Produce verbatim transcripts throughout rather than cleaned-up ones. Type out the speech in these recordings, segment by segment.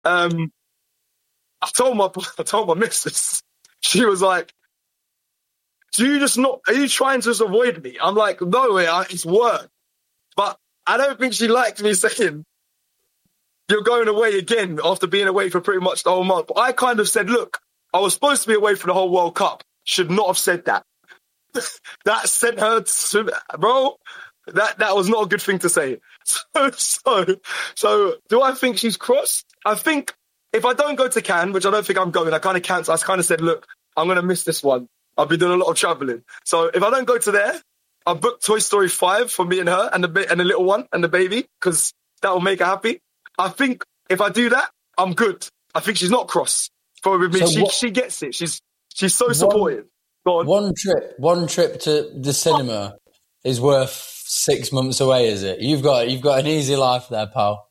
Um, I told my I told my missus. She was like, "Do you just not? Are you trying to just avoid me?" I'm like, "No, it's work." But I don't think she liked me saying, "You're going away again," after being away for pretty much the whole month. But I kind of said, "Look, I was supposed to be away for the whole World Cup. Should not have said that." That sent her to, bro. That that was not a good thing to say. So, so, so, do I think she's crossed? I think if I don't go to Cannes, which I don't think I'm going, I kind of cancelled. I kind of said, look, I'm going to miss this one. I've been doing a lot of traveling. So if I don't go to there, I booked Toy Story five for me and her and the, and the little one and the baby, because that will make her happy. I think if I do that, I'm good. I think she's not cross. For with me, so she, what, she gets it. She's she's so supportive. One, one trip, one trip to the cinema is worth six months away, is it? You've got you've got an easy life there, pal.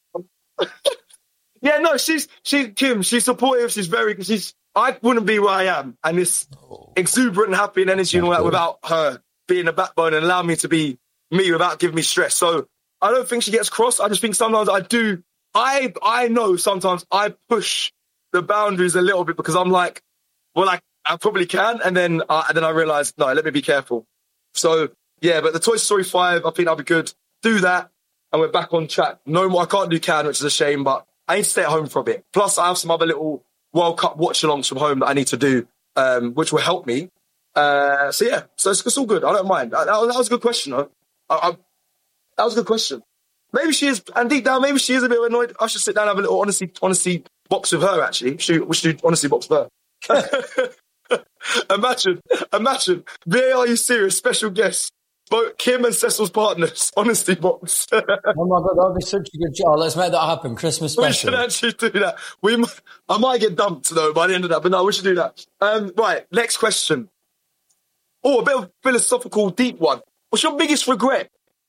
Yeah, no, she's she Kim. She's supportive. She's very. She's. I wouldn't be where I am, and this exuberant, happy, and energy and all that without her being a backbone and allowing me to be me without giving me stress. So I don't think she gets cross. I just think sometimes I do. I I know sometimes I push the boundaries a little bit because I'm like, well, I I probably can, and then I, and then I realize no, let me be careful. So. Yeah, but the Toy Story five, I think that'll be good. Do that, and we're back on track. No more, I can't do Cannes, which is a shame, but I need to stay at home for a bit. Plus, I have some other little World Cup watch-alongs from home that I need to do, um, which will help me. Uh, so, yeah, so it's, it's all good. I don't mind. That, that, was, that was a good question, though. I, I, that was a good question. Maybe she is, and deep down, maybe she is a bit annoyed. I should sit down and have a little honesty, honesty box with her, actually. We should, we should do honesty box with her. imagine, imagine. V A R, you serious? Special guest. Both Kim and Cecil's partners, honesty box. Oh my God, that would be such a good job. Let's make that happen. Christmas special. We should actually do that. We, I might get dumped though by the end of that, but no, we should do that. Um, right, next question. Oh, a bit of philosophical, deep one. What's your biggest regret?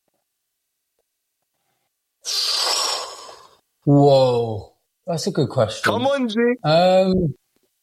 Whoa, that's a good question. Come on, G. Um,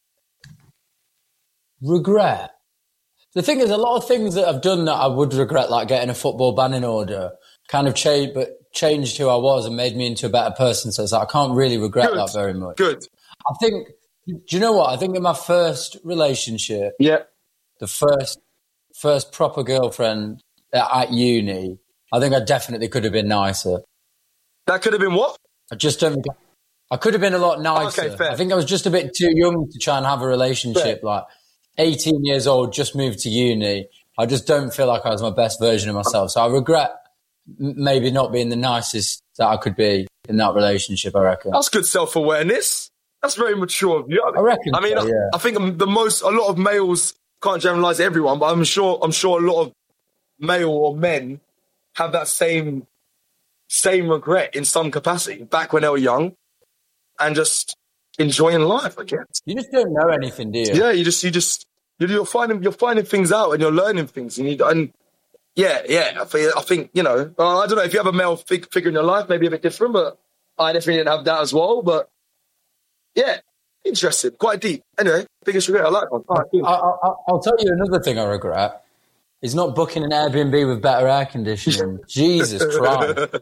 regret. The thing is, a lot of things that I've done that I would regret, like getting a football ban in order, kind of changed, but changed who I was and made me into a better person. So it's like, I can't really regret Good. that very much. Good. I think, do you know what? I think in my first relationship, yeah, the first first proper girlfriend at, at uni, I think I definitely could have been nicer. That could have been what? I just don't. I could have been a lot nicer. Okay, fair. I think I was just a bit too young to try and have a relationship. Fair. Like eighteen years old, just moved to uni. I just don't feel like I was my best version of myself. So I regret maybe not being the nicest that I could be in that relationship, I reckon. That's good self-awareness. That's very mature of you. I reckon. I mean, so, yeah. I, I think the most, a lot of males, can't generalize everyone, but I'm sure, I'm sure a lot of male or men have that same, same regret in some capacity back when they were young and just enjoying life, I guess. You just don't know anything, do you? Yeah, you just, you just, you're finding, you're finding things out and you're learning things. And, you, and yeah, yeah, I think, I think you know, uh, I don't know if you have a male fig- figure in your life, maybe a bit different, but I definitely didn't have that as well. But yeah, interesting, quite deep. Anyway, biggest regret, I like one. All right, cool. I, I, I'll tell you another thing I regret is not booking an Airbnb with better air conditioning. Jesus Christ.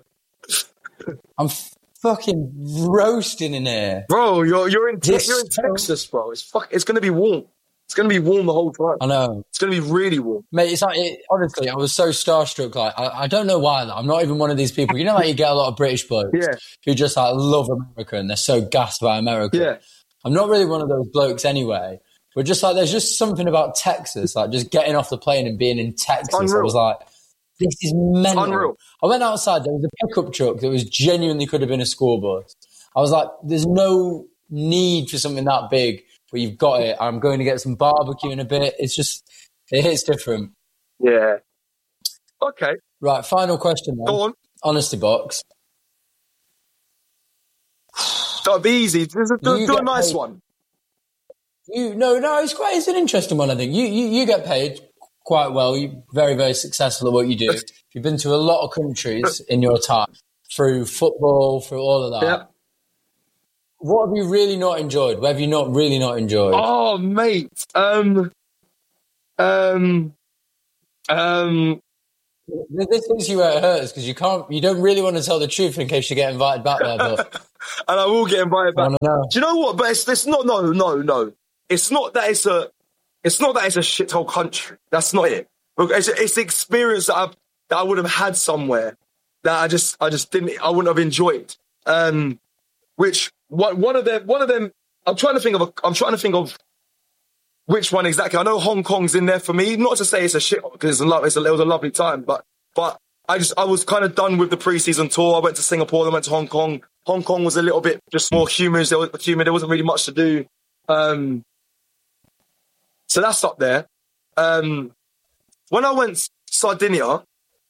I'm fucking roasting in here. Bro, you're, you're, in, te- you're in Texas, bro. It's fuck, it's going to be warm. It's going to be warm the whole time. I know. It's going to be really warm. Mate, it's like, it, honestly, I was so starstruck. Like, I, I don't know why. Like, I'm not even one of these people. You know, like you get a lot of British blokes yeah. who just like love America and they're so gassed by America. Yeah. I'm not really one of those blokes anyway. But just like, there's just something about Texas, like just getting off the plane and being in Texas. I was like, this is mental. Unreal. I went outside. There was a pickup truck that was genuinely could have been a school bus. I was like, there's no need for something that big. But you've got it. I'm going to get some barbecue in a bit. It's just, it hits different. Yeah. Okay. Right, final question then. Go on. Honesty box. That'll be easy. Do, do, do a nice paid, one. You No, no, it's quite, it's an interesting one, I think. You, you, you get paid quite well. You're very, very successful at what you do. You've been to a lot of countries in your time through football, through all of that. Yep. What have you really not enjoyed? What have you not really not enjoyed? Oh, mate. Um, um, um. This things you where it hurts because you can't. You don't really want to tell the truth in case you get invited back there. But and I will get invited back. Do you know what? But it's, it's not. No, no, no. It's not that it's a. It's not that it's a shithole country. That's not it. It's, it's the experience that I that I would have had somewhere that I just I just didn't. I wouldn't have enjoyed. Um, which one one of them one of them. I'm trying to think of. A, I'm trying to think of which one exactly. I know Hong Kong's in there for me. Not to say it's a shit because it's a, lo- it's a, it was a lovely time, but but I just I was kind of done with the preseason tour. I went to Singapore, then went to Hong Kong. Hong Kong was a little bit just more humid. There was humid. There wasn't really much to do. Um, so that's up there. Um, when I went to Sardinia,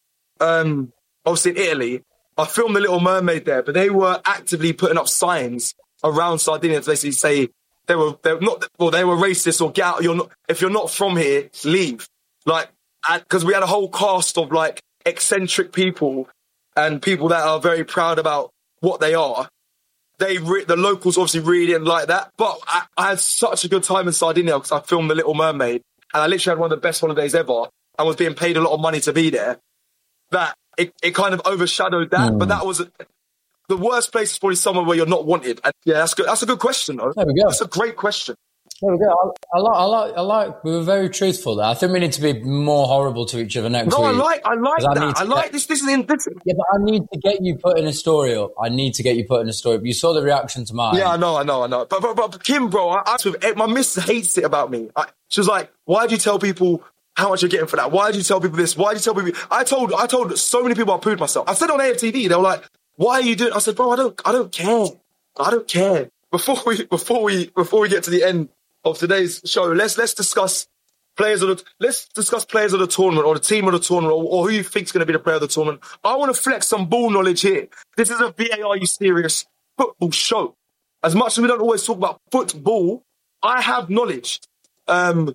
um, obviously in Italy, I filmed The Little Mermaid there, but they were actively putting up signs around Sardinia to basically say they were they were not well they were racist or get out. You're not if you're not from here, leave. Like because we had a whole cast of like eccentric people and people that are very proud about what they are. They re- the locals obviously really didn't like that, but I, I had such a good time in Sardinia because I filmed The Little Mermaid and I literally had one of the best holidays ever and was being paid a lot of money to be there. That it, it kind of overshadowed that, mm. but that was the worst place is probably somewhere where you're not wanted. And yeah, that's good. That's a good question, though. There we go. That's a great question. There we go. I, I like. I like. I like. We were very truthful there. I think we need to be more horrible to each other next no, week. No, I like. I like that. I, I like get, this. This is in. This. Yeah, but I need to get you putting a story up. I need to get you putting a story up. You saw the reaction to mine. Yeah, I know. I know. I know. But but, but Kim, bro, I, I, my missus hates it about me. I, she was like, "Why do you tell people how much you're getting for that? Why do you tell people this? Why do you tell people?" I told. I told so many people I proved myself. I said on A F T V, they were like, "Why are you doing?" I said, "Bro, I don't. I don't care. I don't care." Before we. Before we. Before we get to the end of today's show, let's let's discuss players of the let's discuss players of the tournament or the team of the tournament or, or who you think is going to be the player of the tournament. I want to flex some ball knowledge here. This is a V A R U serious football show. As much as we don't always talk about football, I have knowledge. Um,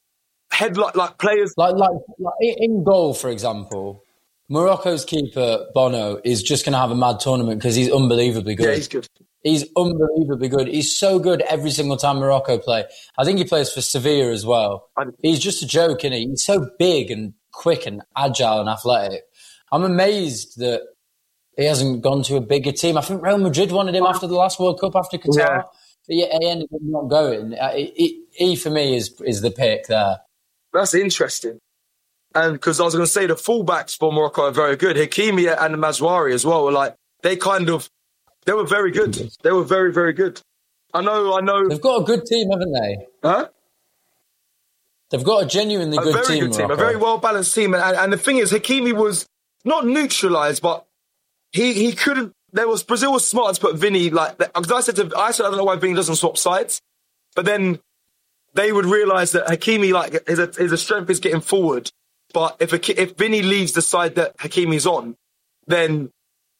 head like, like players like, like like in goal, for example. Morocco's keeper Bono is just going to have a mad tournament because he's unbelievably good. Yeah, he's good. He's unbelievably good. He's so good every single time Morocco play. I think he plays for Sevilla as well. He's just a joke, isn't he? He's so big and quick and agile and athletic. I'm amazed that he hasn't gone to a bigger team. I think Real Madrid wanted him after the last World Cup, after Qatar. Yeah. But yeah, he ended up not going. He, he, for me, is is the pick there. That's interesting. And because I was going to say the fullbacks for Morocco are very good. Hakimi and Mazraoui as well were like, they kind of, they were very good. They were very, very good. I know, I know. They've got a good team, haven't they? Huh? They've got a genuinely a good very team, good team, Morocco. a very well-balanced team. And, and the thing is, Hakimi was not neutralised, but he, he couldn't, there was, Brazil was smart to put Vinny like, because I said to, I said, I don't know why Vinny doesn't swap sides, but then they would realise that Hakimi, like, his, his strength is getting forward. But if if Vinny leaves the side that Hakimi's on, then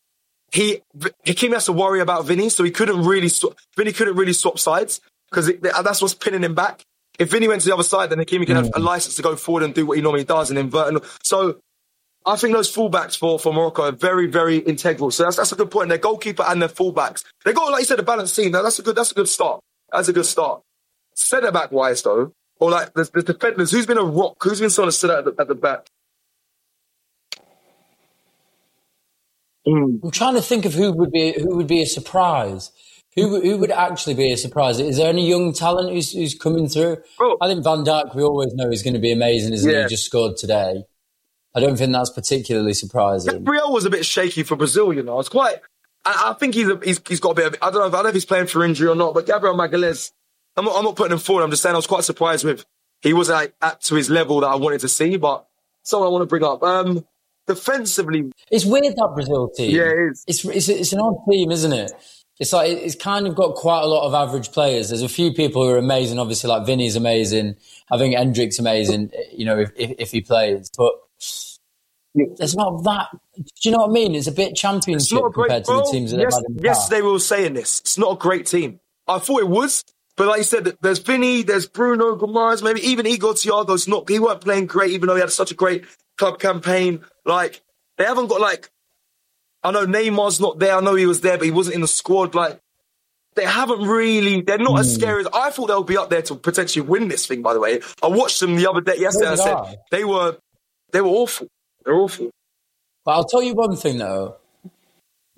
he Hakimi has to worry about Vinny, so he couldn't really sw- Vinny couldn't really swap sides because that's what's pinning him back. If Vinny went to the other side, then Hakimi can mm. have a license to go forward and do what he normally does and invert. And, so I think those fullbacks for, for Morocco are very, very integral. So that's that's a good point. Their goalkeeper and their fullbacks, they got, like you said, a balanced team. Now that's a good that's a good start. That's a good start. Centre back wise though. Or like the, the defenders, who's been a rock? Who's been sort of stood out at the, at the back? Mm. I'm trying to think of who would be who would be a surprise. Who who would actually be a surprise? Is there any young talent who's, who's coming through? Oh. I think Van Dijk, we always know he's going to be amazing, isn't yeah. he? He just scored today. I don't think that's particularly surprising. Gabriel was a bit shaky for Brazil, you know. It's quite. I, I think he's, a, he's he's got a bit of. I don't know. I don't know if he's playing for injury or not. But Gabriel Magalhaes. I'm not, I'm not putting him forward. I'm just saying I was quite surprised with he wasn't like, at to his level that I wanted to see, but someone I want to bring up. Um, defensively, it's weird that Brazil team. Yeah, it is. It's it's it's an odd team, isn't it? It's like it's kind of got quite a lot of average players. There's a few people who are amazing. Obviously, like Vinny's amazing. I think Endrick's amazing. You know, if if, if he plays, but there's not that. Do you know what I mean? It's a bit championship great, compared to bro, the teams that yes, they've had in the yes, past. they were saying this. It's not a great team. I thought it was. But like you said, there's Vinny, there's Bruno Guimaraes, maybe even Igor Thiago's not, he weren't playing great, even though he had such a great club campaign. Like, they haven't got like, I know Neymar's not there, I know he was there, but he wasn't in the squad. Like, they haven't really, they're not mm. as scary as, I thought they'll be up there to potentially win this thing, by the way. I watched them the other day, yesterday, and I said, I. they were, they were awful. They're awful. But I'll tell you one thing though,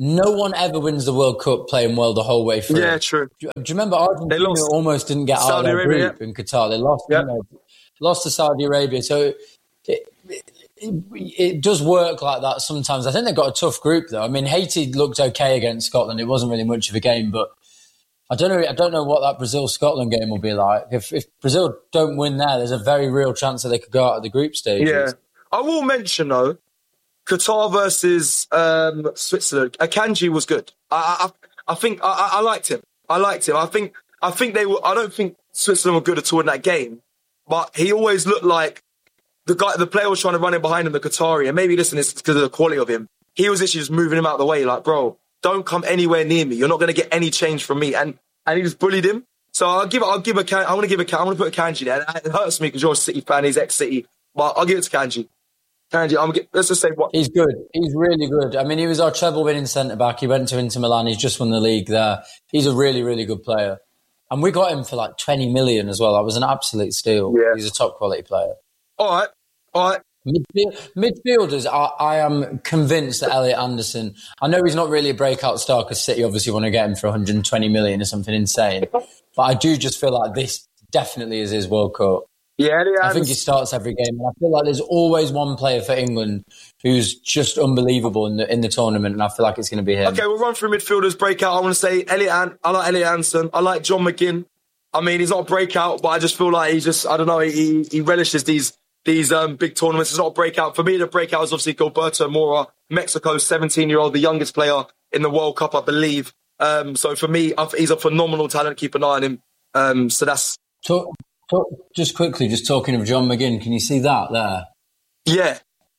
no one ever wins the World Cup playing well the whole way through. Yeah, true. Do you, do you remember Argentina They lost. almost didn't get Saudi out of their Arabia, group in Qatar? They lost, yeah. you know, lost to Saudi Arabia. So it, it, it, it does work like that sometimes. I think they've got a tough group, though. I mean, Haiti looked okay against Scotland. It wasn't really much of a game, but I don't know. I don't know what that Brazil-Scotland game will be like. If, if Brazil don't win there, there's a very real chance that they could go out of the group stage. Yeah, I will mention though, Qatar versus um, Switzerland. Akanji was good. I, I, I think I, I liked him. I liked him. I think I think they were. I don't think Switzerland were good at all in that game, but he always looked like the guy. The player was trying to run in behind him, the Qatari, and maybe listen, it's because of the quality of him. He was actually just moving him out of the way, like, bro, don't come anywhere near me. You're not going to get any change from me. And and he just bullied him. So I'll give it. I'll give a. I want to give a. I want to put a Kanji there. It hurts me because you're a City fan. He's ex-City, but I'll give it to Kanji. Kanji. I'm. Let's just say what he's good. He's really good. I mean, he was our treble-winning centre back. He went to Inter Milan. He's just won the league there. He's a really, really good player, and we got him for like twenty million as well. That was an absolute steal. Yeah. He's a top quality player. All right. All right. Midfield, midfielders, I, I am convinced that Elliot Anderson, I know he's not really a breakout star because City obviously want to get him for one hundred twenty million or something insane. But I do just feel like this definitely is his World Cup. Yeah, Elliot I think he starts every game. And I feel like there's always one player for England who's just unbelievable in the in the tournament, and I feel like it's going to be him. Okay, we'll run through midfielders, breakout. I want to say Elliot. An- I like Elliot Anderson. I like John McGinn. I mean, he's not a breakout, but I just feel like he just, I don't know, he, he relishes these these um, big tournaments. It's not a breakout. For me, the breakout is obviously Gilberto Mora, Mexico's seventeen-year-old, the youngest player in the World Cup, I believe. Um, so for me, I've, he's a phenomenal talent. Keep an eye on him. Um, so that's... Talk, talk, just quickly, just talking of John McGinn, can you see that there? Yeah.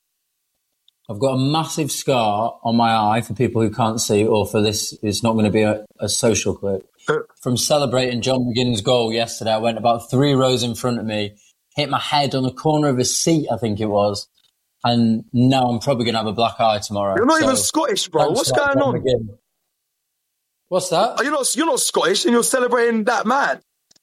I've got a massive scar on my eye for people who can't see, or for this, it's not going to be a, a social clip. From celebrating John McGinn's goal yesterday, I went about three rows in front of me, hit my head on the corner of a seat, I think it was, and now I'm probably going to have a black eye tomorrow. You're not so, even Scottish, bro. What's going on? McGinn. What's that? You're not, you're not Scottish and you're celebrating that mad.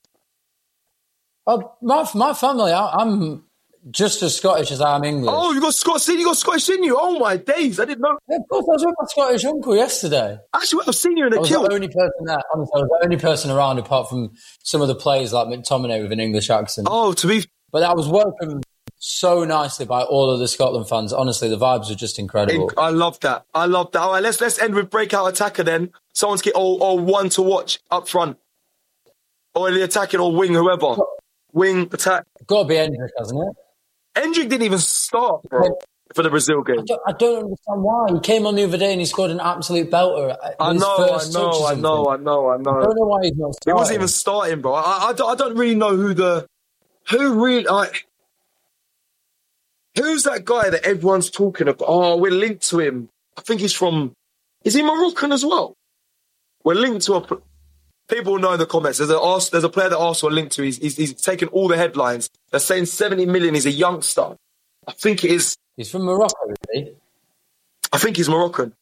Oh, my, my family, I, I'm just as Scottish as I am English. Oh, you got Scottish, you got Scottish in you. Oh my days, I didn't know. Yeah, of course, I was with my Scottish uncle yesterday. Actually, I've seen you in a I was kill. the only person there. Honestly, I was the only person around apart from some of the players like McTominay with an English accent. Oh, to be... But I was welcomed so nicely by all of the Scotland fans. Honestly, the vibes were just incredible. I love that. I love that. All right, let's let's end with breakout attacker then. Someone's get or, or one to watch up front. Or the attacking or wing, whoever. Wing, attack. Got to be Endrick, hasn't it? Endrick didn't even start, bro, for the Brazil game. I don't, I don't understand why. He came on the other day and he scored an absolute belter. I know, I know, I know, I know, I know. I don't know why he's not starting. He wasn't even starting, bro. I, I, don't, I don't really know who the... Who really... Like, who's that guy that everyone's talking about? Oh, we're linked to him. I think he's from... Is he Moroccan as well? We're linked to a... People know in the comments. There's a, there's a player that Arsenal are linked to. He's, he's, he's taken all the headlines. They're saying seventy million. He's a youngster. I think it is... He's from Morocco, isn't he? I think he's Moroccan.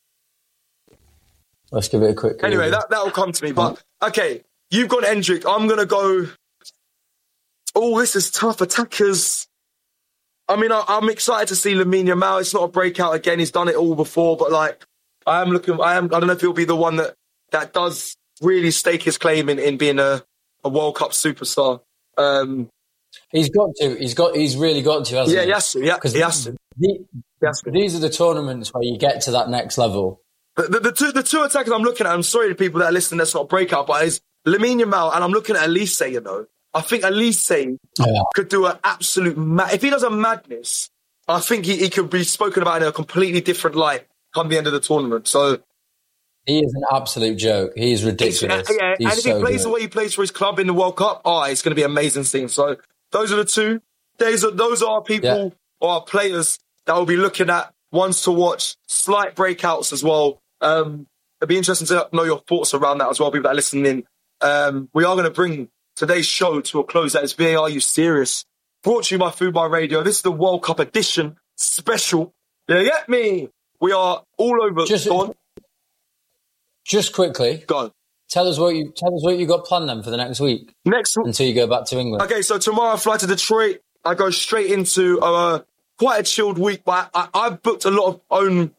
Let's give it a quick... Anyway, that, that'll come to me. But, okay, you've got Endrick. I'm going to go... Oh, this is tough. Attackers... I mean, I, I'm excited to see Lamine Yamal. It's not a breakout again. He's done it all before, but like, I am looking. I am. I don't know if he'll be the one that that does really stake his claim in, in being a, a World Cup superstar. Um, he's got to. He's got. He's really got to. Hasn't yeah, he? he has to. Yeah, he has to. The, he has to. These are the tournaments where you get to that next level. The, the, the two the two attackers I'm looking at. I'm sorry to people that are listening. That's not a breakout, but is Lamine Yamal, and I'm looking at Elise. You know. I think Elise yeah. could do an absolute... Ma- if he does a madness, I think he, he could be spoken about in a completely different light come the end of the tournament. So he is an absolute joke. He is ridiculous. Yeah, He's and if so he plays good. the way he plays for his club in the World Cup, oh, it's going to be an amazing thing. So those are the two. Those are, those are people yeah. or our players that we'll be looking at, ones to watch, slight breakouts as well. Um, it'd be interesting to know your thoughts around that as well, people that are listening in. Um, we are going to bring today's show to a close. That is V A R You Serious? Brought to you by Food Bar Radio. This is the World Cup edition special. You get me? We are all over. Just, Go on. Just quickly. Go on. Tell us what you tell us what you got planned then for the next week. Next until you go back to England. Okay, so tomorrow I fly to Detroit. I go straight into uh, quite a chilled week, but I, I've booked a lot of own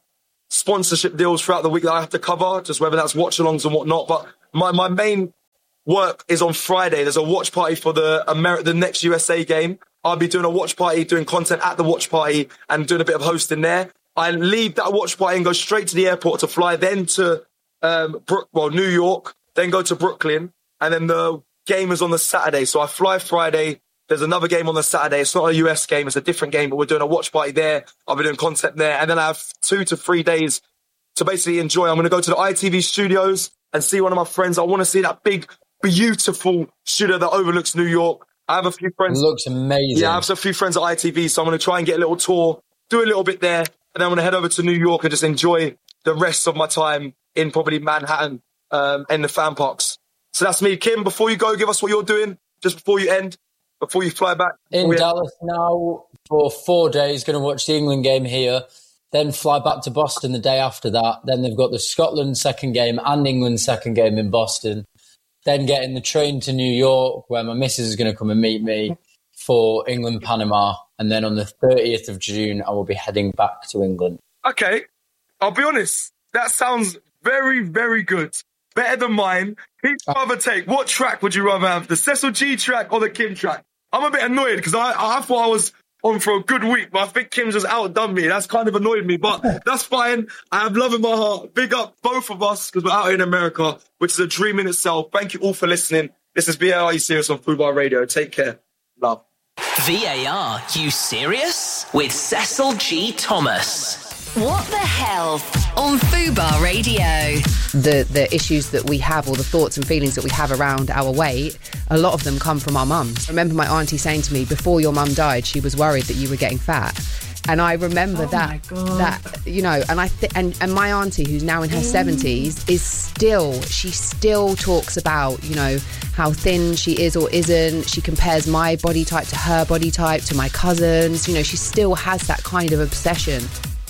sponsorship deals throughout the week that I have to cover, just whether that's watch-alongs and whatnot. But my, my main work is on Friday. There's a watch party for the Ameri- the next U S A game. I'll be doing a watch party, doing content at the watch party and doing a bit of hosting there. I leave that watch party and go straight to the airport to fly then to um, Brook, well, New York, then go to Brooklyn. And then the game is on the Saturday. So I fly Friday. There's another game on the Saturday. It's not a U S game. It's a different game, but we're doing a watch party there. I'll be doing content there. And then I have two to three days to basically enjoy. I'm going to go to the I T V studios and see one of my friends. I want to see that big, beautiful studio that overlooks New York. I have a few friends. It looks amazing. Yeah, I have a few friends at I T V. So I'm going to try and get a little tour, do a little bit there. And then I'm going to head over to New York and just enjoy the rest of my time in probably Manhattan um, and the fan parks. So that's me. Kim, before you go, give us what you're doing just before you end. Before you fly back? In Dallas now for four days, going to watch the England game here, then fly back to Boston the day after that. Then they've got the Scotland second game and England second game in Boston. Then getting the train to New York where my missus is going to come and meet me for England-Panama. And then on the thirtieth of June, I will be heading back to England. Okay, I'll be honest. That sounds very, very good. Better than mine. Who'd you rather take? What track would you rather have? The Cecil G track or the Kim track? I'm a bit annoyed because I, I thought I was on for a good week, but I think Kim's just outdone me. That's kind of annoyed me, but that's fine. I have love in my heart. Big up both of us because we're out here in America, which is a dream in itself. Thank you all for listening. This is V A R, Are You Serious on Fubar Radio. Take care. Love. V A R, You Serious? With Cecil G. Thomas. What the hell on Fubar Radio? The the issues that we have, or the thoughts and feelings that we have around our weight, a lot of them come from our mums. I remember my auntie saying to me, before your mum died, she was worried that you were getting fat. And I remember oh that, that, you know, and I th- and, and my auntie, who's now in her seventies, is still, she still talks about, you know, how thin she is or isn't. She compares my body type to her body type, to my cousins. You know, she still has that kind of obsession.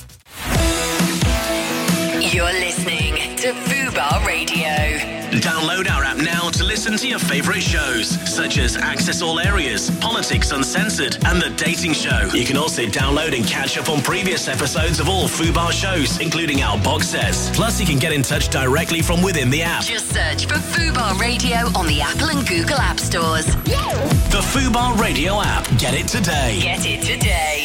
You're listening to Fubar Radio. Download our app now to listen to your favourite shows, such as Access All Areas, Politics Uncensored, and The Dating Show. You can also download and catch up on previous episodes of all Fubar shows, including our box sets. Plus, you can get in touch directly from within the app. Just search for Fubar Radio on the Apple and Google App Stores. The Fubar Radio app. Get it today. Get it today.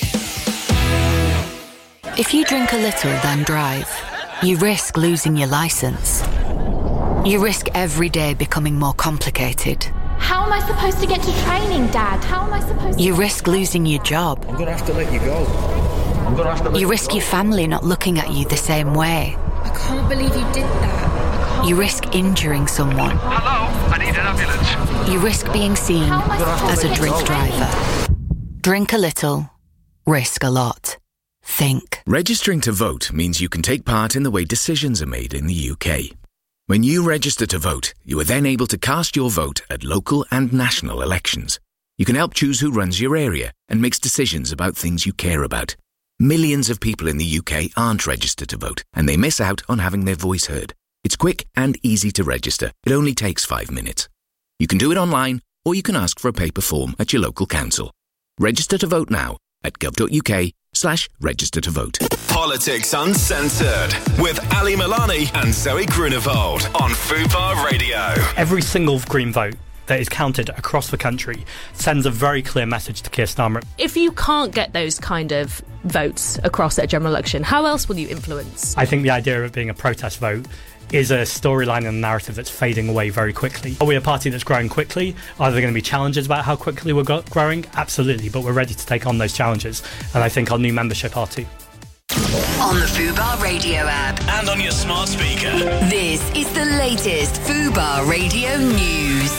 If you drink a little, then drive, you risk losing your licence. You risk every day becoming more complicated. How am I supposed to get to training, Dad? How am I supposed to... You risk losing your job. I'm going to have to let you go. I'm going to have to let You you risk go. your family not looking at you the same way. I can't believe you did that. You risk injuring someone. Hello, I need an ambulance. You risk being seen How am I supposed as to a get drink to training? driver. Drink a little, risk a lot. Think. Registering to vote means you can take part in the way decisions are made in the U K. When you register to vote, you are then able to cast your vote at local and national elections. You can help choose who runs your area and makes decisions about things you care about. Millions of people in the U K aren't registered to vote, and they miss out on having their voice heard. It's quick and easy to register. It only takes five minutes. You can do it online, or you can ask for a paper form at your local council. Register to vote now at gov.uk slash register to vote. Politics Uncensored with Ali Milani and Zoe Grunewald on Fubar Radio. Every single Green vote that is counted across the country sends a very clear message to Keir Starmer. If you can't get those kind of votes across at a general election, how else will you influence? I think the idea of it being a protest vote is a storyline and a narrative that's fading away very quickly. Are we a party that's growing quickly? Are there going to be challenges about how quickly we're go- growing? Absolutely, but we're ready to take on those challenges, and I think our new membership are too. On the Fubar Radio app. And on your smart speaker. This is the latest Fubar Radio news.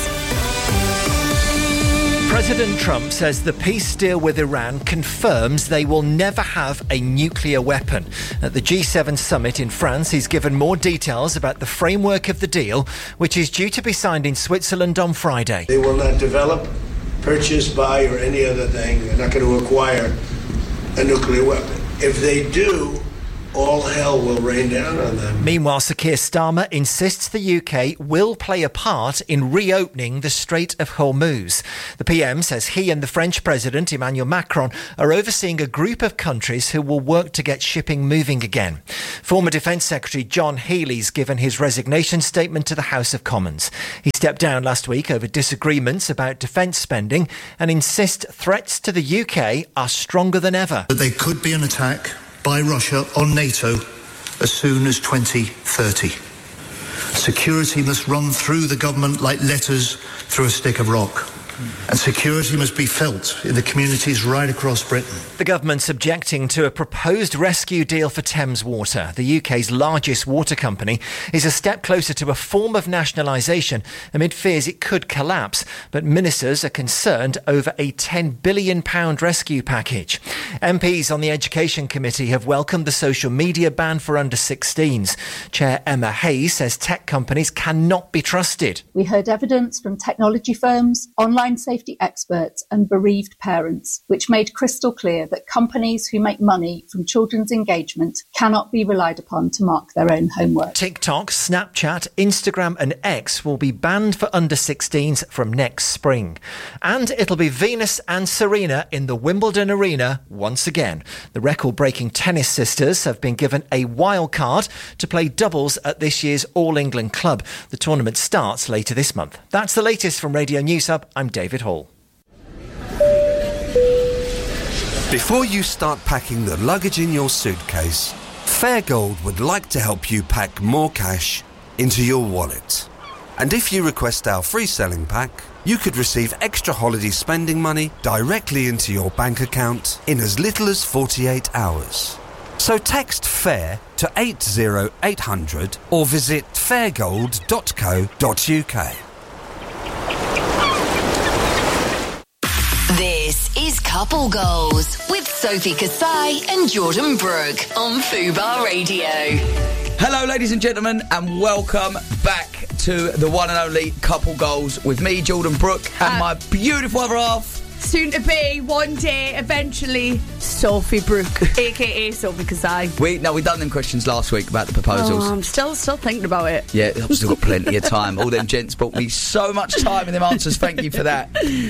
President Trump says the peace deal with Iran confirms they will never have a nuclear weapon. At the G seven summit in France, he's given more details about the framework of the deal, which is due to be signed in Switzerland on Friday. They will not develop, purchase, buy, or any other thing. They're not going to acquire a nuclear weapon. If they do, all hell will rain down on them. Meanwhile, Sir Keir Starmer insists the U K will play a part in reopening the Strait of Hormuz. The P M says he and the French President Emmanuel Macron are overseeing a group of countries who will work to get shipping moving again. Former Defence Secretary John Healey's given his resignation statement to the House of Commons. He stepped down last week over disagreements about defence spending and insists threats to the U K are stronger than ever. But there could be an attack by Russia on NATO as soon as twenty thirty. Security must run through the government like letters through a stick of rock. And security must be felt in the communities right across Britain. The government's objecting to a proposed rescue deal for Thames Water. The U K's largest water company is a step closer to a form of nationalisation amid fears it could collapse. But ministers are concerned over a ten billion pounds rescue package. M Ps on the Education Committee have welcomed the social media ban for under sixteens. Chair Emma Hayes says tech companies cannot be trusted. We heard evidence from technology firms, online safety experts and bereaved parents, which made crystal clear that companies who make money from children's engagement cannot be relied upon to mark their own homework. TikTok, Snapchat, Instagram and X will be banned for under sixteens from next spring. And it'll be Venus and Serena in the Wimbledon Arena once again. The record-breaking tennis sisters have been given a wild card to play doubles at this year's All England Club. The tournament starts later this month. That's the latest from Radio News Hub. I'm David Hall. Before you start packing the luggage in your suitcase, Fairgold would like to help you pack more cash into your wallet. And if you request our free selling pack, you could receive extra holiday spending money directly into your bank account in as little as forty-eight hours. So text FAIR to eight zero eight hundred or visit fairgold dot co dot uk. This is Couple Goals with Sophie Kasai and Jordan Brooke on Fubar Radio. Hello, ladies and gentlemen, and welcome back to the one and only Couple Goals with me, Jordan Brooke, and uh, my beautiful other half. Soon to be, one day, eventually, Sophie Brooke, aka Sophie Kasai. We no, we done them questions last week about the proposals. Oh, I'm still still thinking about it. Yeah, I've still got plenty of time. All them gents brought me so much time in them answers. Thank you for that.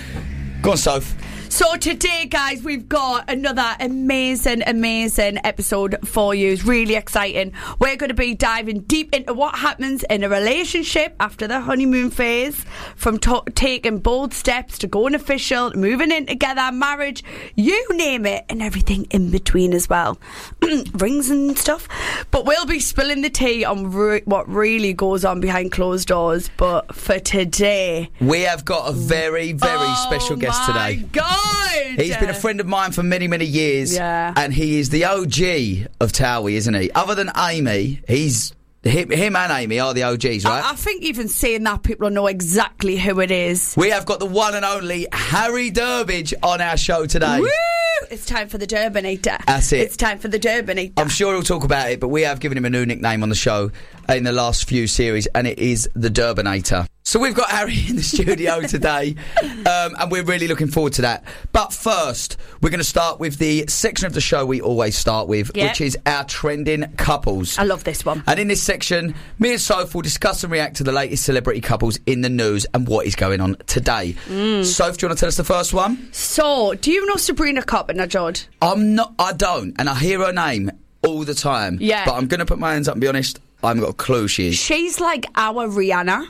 Go on, Soph. So today, guys, we've got another amazing, amazing episode for you. It's really exciting. We're going to be diving deep into what happens in a relationship after the honeymoon phase, from to- taking bold steps to going official, moving in together, marriage, you name it, and everything in between as well. Rings and stuff. But we'll be spilling the tea on re- what really goes on behind closed doors. But for today, we have got a very, very oh special guest today. Oh my God! He's been a friend of mine for many, many years. Yeah. And he is the O G of Towie, isn't he? Other than Amy, he's him, him and Amy are the O Gs, right? I, I think even saying that, people know exactly who it is. We have got the one and only Harry Durbidge on our show today. Woo! It's time for the Durbinator. That's it. It's time for the Durbinator. I'm sure he'll talk about it, but we have given him a new nickname on the show in the last few series, and it is the Durbinator. So we've got Harry in the studio today, um, and we're really looking forward to that. But first, we're going to start with the section of the show we always start with, yep. which is our trending couples. I love this one. And in this section, me and Soph will discuss and react to the latest celebrity couples in the news and what is going on today. Mm. Soph, do you want to tell us the first one? So, do you know Sabrina Carpenter, Jod? I'm not. I don't, and I hear her name all the time. Yeah. But I'm going to put my hands up and be honest, I haven't got a clue who she is. She's like our Rihanna.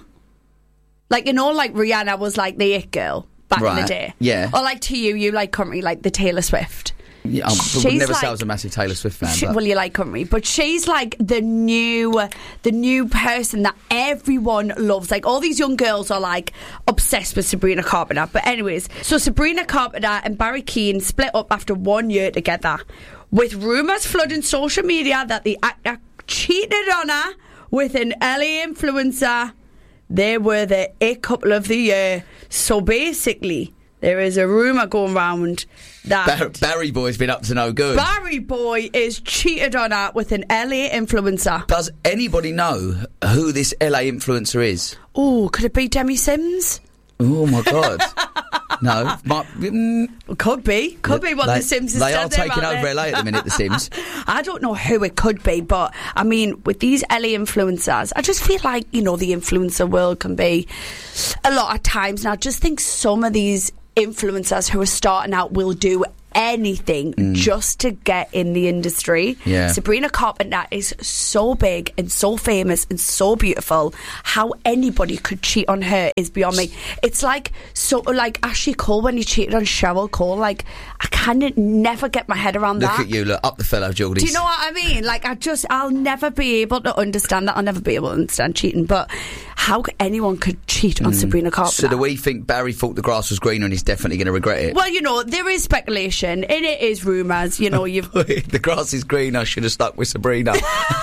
Like, you know, like Rihanna was like the it girl back right. in the day. Yeah. Or like to you, you like country, like the Taylor Swift. Yeah, I would never like, say I was a massive Taylor Swift fan. She, but. Well, you like country, but she's like the new, the new person that everyone loves. Like all these young girls are like obsessed with Sabrina Carpenter. But anyways, so Sabrina Carpenter and Barry Keane split up after one year together, with rumours flooding social media that the actor cheated on her with an L A influencer. They were the it couple of the year. So basically, there is a rumour going round that Bar- Barry Boy's been up to no good. Barry Boy is cheated on her with an L A influencer. Does anybody know who this L A influencer is? Oh, could it be Demi Sims? Oh my God. No, might, mm, could be, could be what they, the Sims is. They are taking taking over L A at the minute. The Sims. I don't know who it could be, but I mean, with these L A influencers, I just feel like you know the influencer world can be a lot of times. And I just think some of these influencers who are starting out will do anything mm. just to get in the industry. Yeah. Sabrina Carpenter is so big and so famous and so beautiful. How anybody could cheat on her is beyond me. It's like so like Ashley Cole when he cheated on Cheryl Cole. Like I can never get my head around look that. Look at you, look up the fellow Geordies. Do you know what I mean? Like I just I'll never be able to understand that. I'll never be able to understand cheating. But how anyone could cheat on mm. Sabrina Carpenter? So do we think Barry thought the grass was greener and he's definitely going to regret it? Well, you know, there is speculation. And it is rumours, you know. You've the grass is green. I should have stuck with Sabrina.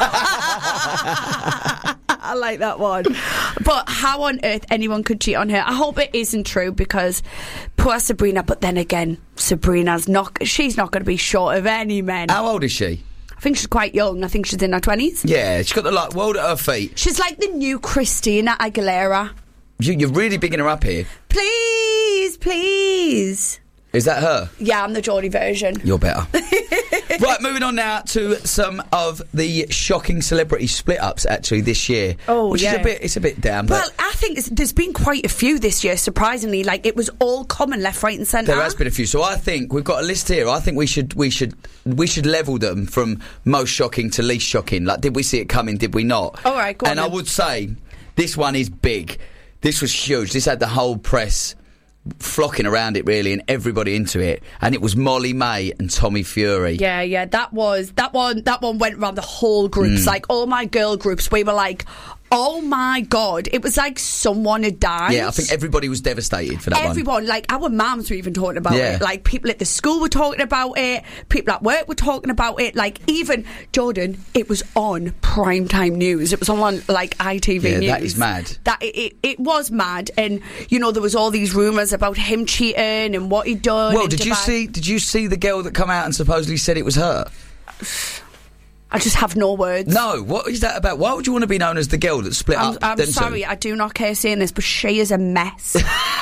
I like that one. But how on earth anyone could cheat on her? I hope it isn't true because poor Sabrina. But then again, Sabrina's not. She's not going to be short of any men. How old is she? I think she's quite young. I think she's in her twenties. Yeah, she's got the like world at her feet. She's like the new Christina Aguilera. You, you're really bigging her up here. Please, please. Is that her? Yeah, I'm the Geordie version. You're better. Right, moving on now to some of the shocking celebrity split-ups actually this year. Oh, which yeah. is a bit, it's a bit down. Well, but I think it's, there's been quite a few this year, surprisingly. Like, it was all common left, right and centre. There has been a few. So I think we've got a list here. I think we should we should we should level them from most shocking to least shocking. Like, did we see it coming? Did we not? All right, go on. And then. I would say this one is big. This was huge. This had the whole press flocking around it really and everybody into it, and it was Molly May and Tommy Fury. Yeah, yeah, that was that one that one went around the whole groups. Mm. Like all my girl groups, we were like, oh my god, it was like someone had died. Yeah, I think everybody was devastated for that Everyone, one. like our mums were even talking about yeah. it. Like people at the school were talking about it. People at work were talking about it. Like even Jordan, it was on primetime news. It was on like I T V yeah, news. That is mad. That it, it, it was mad, and you know there was all these rumours about him cheating and what he'd done. Well, did Dubai. you see? Did you see the girl that come out and supposedly said it was her? I just have no words. No, what is that about? Why would you want to be known as the girl that split I'm, up? I'm them sorry, two? I do not care saying this, but she is a mess.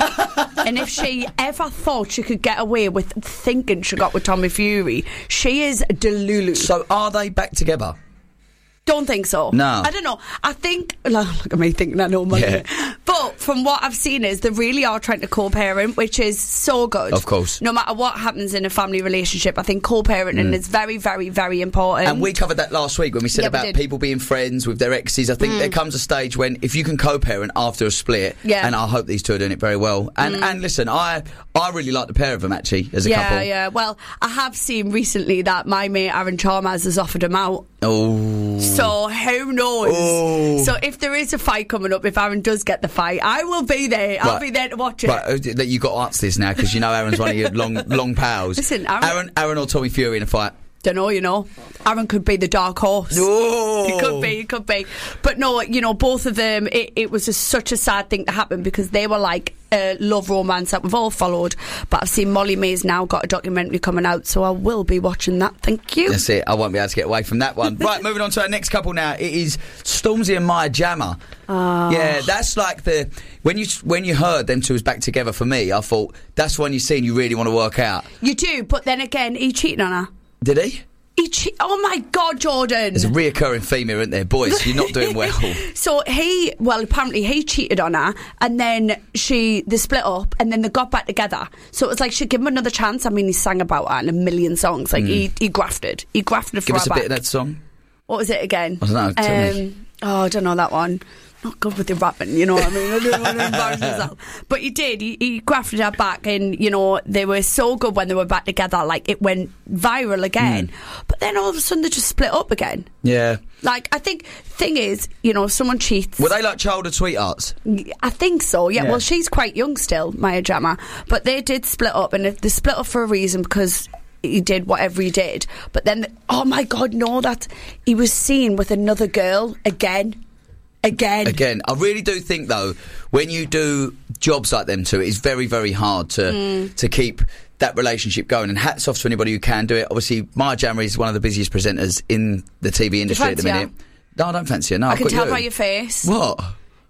And if she ever thought she could get away with thinking she got with Tommy Fury, she is delulu. So are they back together? Don't think so. No. I don't know. I think, look at me thinking I know money. Yeah. But from what I've seen is they really are trying to co-parent, which is so good. Of course. No matter what happens in a family relationship, I think co-parenting mm. is very, very, very important. And we covered that last week when we said yeah, about we people being friends with their exes. I think mm. there comes a stage when if you can co-parent after a split, yeah. and I hope these two are doing it very well. And mm. and listen, I I really like the pair of them actually as a yeah, couple. Yeah, yeah. Well, I have seen recently that my mate Aaron Chalmers has offered him out. Oh. So who knows? Oh. So if there is a fight coming up, if Aaron does get the fight, I will be there. I'll right. be there to watch it. Right, you got to answer this now because you know Aaron's one of your long long pals. Listen, Aaron, Aaron, Aaron or Tommy Fury in a fight? Don't know, you know. Aaron could be the dark horse. Oh. He could be, he could be. But no, you know, both of them, it, it was just such a sad thing to happen because they were like a love romance that we've all followed. But I've seen Molly May's now got a documentary coming out, so I will be watching that. Thank you. That's it. I won't be able to get away from that one. Right, moving on to our next couple now. It is Stormzy and Maya Jama. Oh. Yeah, that's like the when you when you heard them two was back together. For me, I thought that's one you see and you really want to work out. You do, but then again, he cheated on her. Did he? He che- oh my God, Jordan! There's a reoccurring theme here, isn't there, boys? You're not doing well. So he, well, apparently he cheated on her, and then she they split up, and then they got back together. So it was like she'd give him another chance. I mean, he sang about her in a million songs. Like mm. he he grafted, he grafted for Give her us a back. bit of that song. What was it again? I don't know. Tell me. Um, oh, I don't know that one. Not good with the rapping, you know what I mean? I don't want to embarrass myself. But he did. He, he grafted her back, and, you know, they were so good when they were back together. Like, it went viral again. Mm. But then all of a sudden they just split up again. Yeah. Like, I think, thing is, you know, if someone cheats... Were they like childhood sweethearts? I think so, yeah. yeah. Well, she's quite young still, Maya Jama. But they did split up, and they split up for a reason because... he did whatever he did, but then oh my God, no, that he was seen with another girl again again again I really do think though when you do jobs like them two, it's very very hard to mm. to keep that relationship going, and hats off to anybody who can do it. Obviously Maya Jama is one of the busiest presenters in the T V industry at the minute. Her? No, I don't fancy her. No, I I've can got tell you. by your face. What?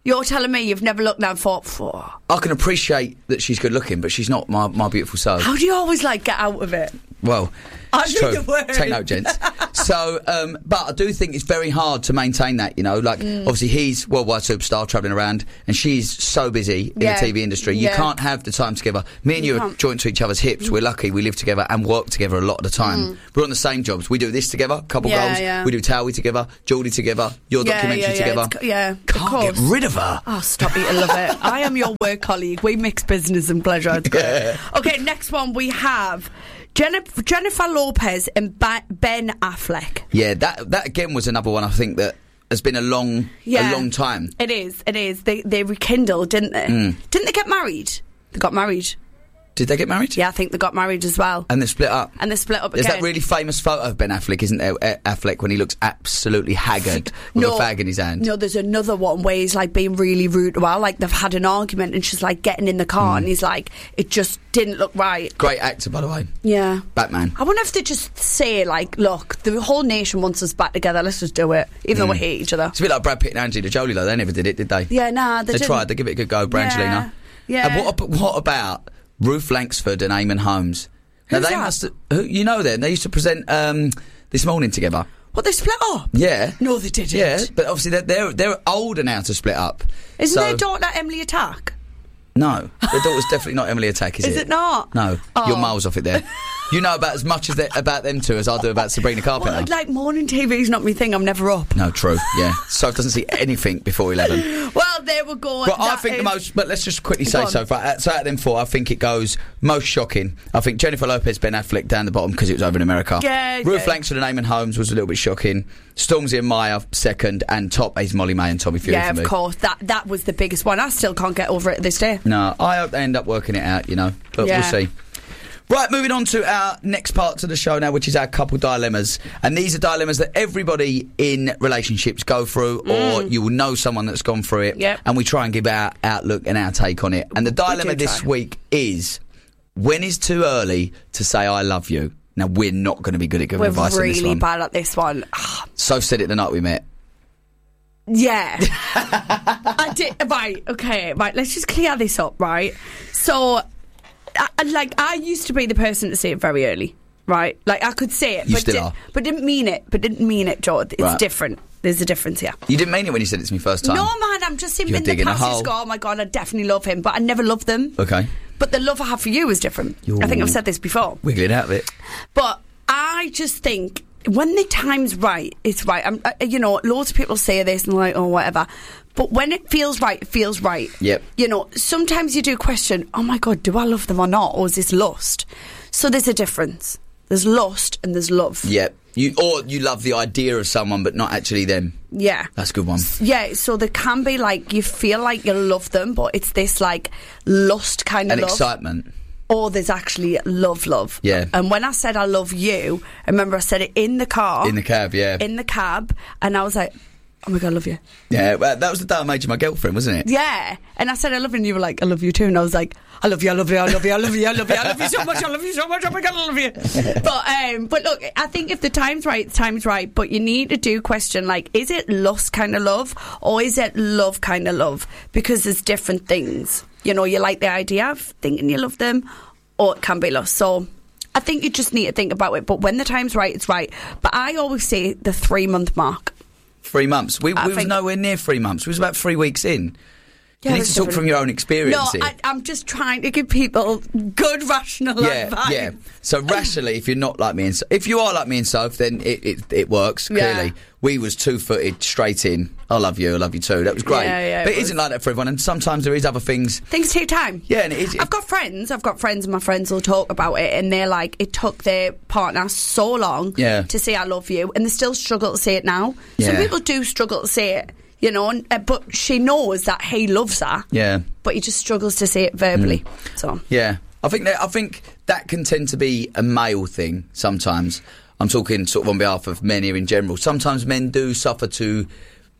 You're telling me you've never looked now and thought, "For." I can appreciate that she's good looking, but she's not my, my beautiful soul. How do you always like get out of it? Well, I it's need true. the word. Take note, gents. So, um, but I do think it's very hard to maintain that, you know. Like, Mm. obviously, he's worldwide superstar travelling around, and she's so busy in Yeah. the T V industry. You Yeah. can't have the time together. Me and you, You are can't. joined to each other's hips. We're lucky we live together and work together a lot of the time. Mm. We're on the same jobs. We do this together, couple Yeah, goals. yeah. We do Towie together, Geordie together, your Yeah, documentary yeah, yeah, together. it's co- yeah, of Can't get course. rid of her. Oh, stop it. I love it. I am your work colleague. We mix business and pleasure. It's great. Yeah. Okay, next one we have Jennifer, Jennifer Lopez and ba- Ben Affleck. Yeah, that that again was another one I think that has been a long, Yeah. a long time. It is. It is. They they rekindled, didn't they? Mm. Didn't they get married? They got married. Did they get married? Yeah, I think they got married as well. And they split up. And they split up There's again. that really famous photo of Ben Affleck, isn't there? Eh, Affleck when he looks absolutely haggard with a fag in his hand. No, there's another one where he's like being really rude. Well, like they've had an argument and she's like getting in the car Mm. and he's like, it just didn't look right. Great actor, by the way. Yeah. Batman. I wonder if they just say like, look, the whole nation wants us back together. Let's just do it, even though we Mm. hate each other. It's a bit like Brad Pitt and Angelina Jolie, though. They never did it, did they? Yeah, nah, they They didn't. tried. They give it a good go, Brangelina. Yeah. And what, ab- what about Ruth Langsford and Eamon Holmes? Now, Who's they that? must have, who, you know them. They used to present um, This Morning together. What, they split up? Yeah. No, they didn't. Yeah, but obviously they're, they're, they're older now to split up. Isn't So- their daughter Emily Attack? No, their daughter's definitely not Emily Attack, is, Is it not? No, Oh. you're miles off it there. You know about as much as they, about them two as I do about Sabrina Carpenter. Well, like morning T V's not me thing. I'm never up. No, true. Yeah, Soph doesn't see anything before eleven. Well, there we go. But I That think the is- most. But let's just quickly Go say on. so. Right, so out of them four, I think it goes most shocking. I think Jennifer Lopez, Ben Affleck down the bottom because it was over in America. Yeah, Ruth yeah. Langsford and Eamon Holmes was a little bit shocking. Stormzy and Maya second, and top is Molly May and Tommy Fury Yeah, for me. of course. That that was the biggest one. I still can't get over it this day. No, I hope they end up working it out, you know. But Yeah. we'll see. Right, moving on to our next part to the show now, which is our couple dilemmas. And these are dilemmas that everybody in relationships go through, or Mm. you will know someone that's gone through it. Yep. And we try and give our outlook and our take on it. And the dilemma do this try. week is, when is too early to say I love you? Now, we're not going to be good at giving We're advice on this really one. bad at this one. Soph said it the night we met. Yeah. I did. Right, okay, right, let's just clear this up, right? So, I, I- like, I used to be the person to say it very early, right? Like, I could say it, You but, still di- are. but didn't mean it, but didn't mean it, George. It's Right. different. There's a difference here. You didn't mean it when you said it to me first time. No, man, I'm just in, You're in the digging a past. hole. Just go, oh my God, I definitely love him, but I never loved them. Okay. But the love I have for you is different. I think I've said this before. Wiggle it out of it. But I just think when the time's right, it's right. I'm, uh, you know, loads of people say this and like, oh, whatever. But when it feels right, it feels right. Yep. You know, sometimes you do question, oh my God, do I love them or not? Or is this lust? So there's a difference. There's lust and there's love. Yeah. You, or you love the idea of someone, but not actually them. Yeah. That's a good one. Yeah, so there can be like, you feel like you love them, but it's this like lust kind of An love. excitement. Or there's actually love, love. Yeah. And when I said I love you, I remember I said it in the car. In the cab, yeah. In the cab. And I was like, oh my God, I love you. Yeah, well, that was the day I made you my girlfriend, wasn't it? Yeah. And I said I love you, and you were like, I love you too. And I was like, I love you, I love you, I love you, I love you, I love you, I love you so much, I love you so much, oh my God, I love you. But um, but look, I think if the time's right, the time's right. But you need to do question, like, is it lust kind of love, or is it love kind of love? Because there's different things. You know, you like the idea of thinking you love them, or it can be lust. So I think you just need to think about it. But when the time's right, it's right. But I always say the three month mark. Three months. We, we I was think- nowhere near three months. We was about three weeks in. Yeah, you need it's to talk different. from your own experience No, here. I, I'm just trying to give people good rational yeah, advice. yeah. So rationally, if you're not like me and so- if you are like me and Soph, then it, it, it works, Yeah. clearly. We was two-footed, straight in. I love you, I love you too. That was great. Yeah, yeah, but it it isn't like that for everyone, and sometimes there is other things. Things take time. Yeah, and it is. I've got friends, I've got friends, and my friends will talk about it, and they're like, it took their partner so long Yeah. to say I love you, and they still struggle to say it now. Some Yeah. people do struggle to say it, you know, and, uh, but she knows that he loves her, Yeah. but he just struggles to say it verbally. So Yeah, I think that I think that can tend to be a male thing sometimes. I'm talking sort of on behalf of men here in general. Sometimes men do suffer to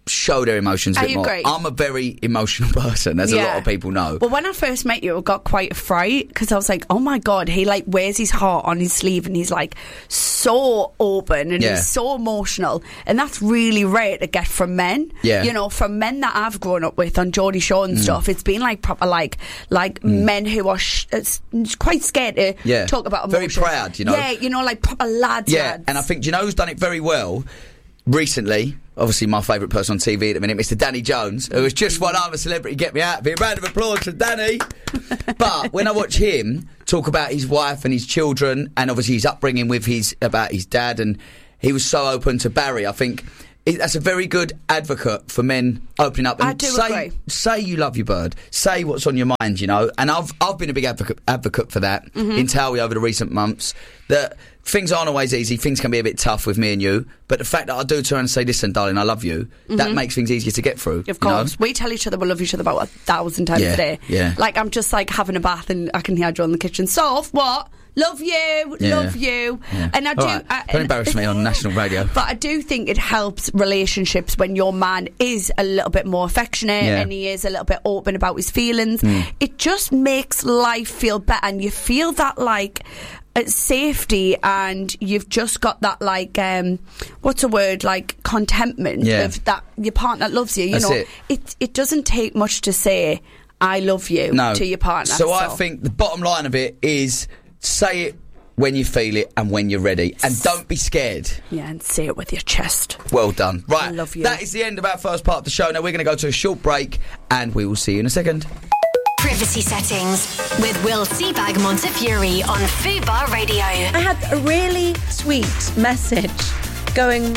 show their emotions a I bit more. agree. I'm a very emotional person, as a Yeah. lot of people know. Well, when I first met you, I got quite a fright because I was like, oh my God, he like wears his heart on his sleeve and he's like so open and Yeah. he's so emotional. And that's really rare to get from men. Yeah. You know, from men that I've grown up with on Geordie Shore and Mm. stuff, it's been like proper like like Mm. men who are sh- it's quite scared to Yeah. talk about Very emotions. proud, you know. Yeah, you know, like proper lads. Yeah, lads. and I think, do you know who's done it very well recently? Obviously, my favourite person on T V at the minute, Mister Danny Jones, who has just won I'm a Celebrity, Get Me Out. Be a round of applause for Danny. But when I watch him talk about his wife and his children, and obviously his upbringing with his about his dad, and he was so open to Barry, I think it, that's a very good advocate for men opening up and I do say agree. say you love your bird, say what's on your mind, you know. And I've I've been a big advocate advocate for that Mhm. in Towie over the recent months. That things aren't always easy. Things can be a bit tough with me and you. But the fact that I do turn and say, "Listen, darling, I love you," that Mhm. makes things easier to get through. Of you course. know? We tell each other we love each other about a thousand times Yeah, a day. yeah. Like, I'm just like having a bath and I can hear Joe in the kitchen. Soph, what? Love you, Yeah. love you. Yeah. And I do. All right. I, Don't embarrass me on national radio. But I do think it helps relationships when your man is a little bit more affectionate Yeah. and he is a little bit open about his feelings. Mm. It just makes life feel better, and you feel that like uh, safety, and you've just got that like um, what's a word like contentment Yeah. of that your partner loves you. You That's know, it. it it doesn't take much to say I love you No. to your partner. So, I think the bottom line of it is say it when you feel it and when you're ready, and don't be scared. Yeah, and say it with your chest. Well done. Right, I love you. that is the end of our first part of the show. Now we're going to go to a short break, and we will see you in a second. Privacy settings with Will Seabag Montefiore on Fubar Radio. I had a really sweet message going,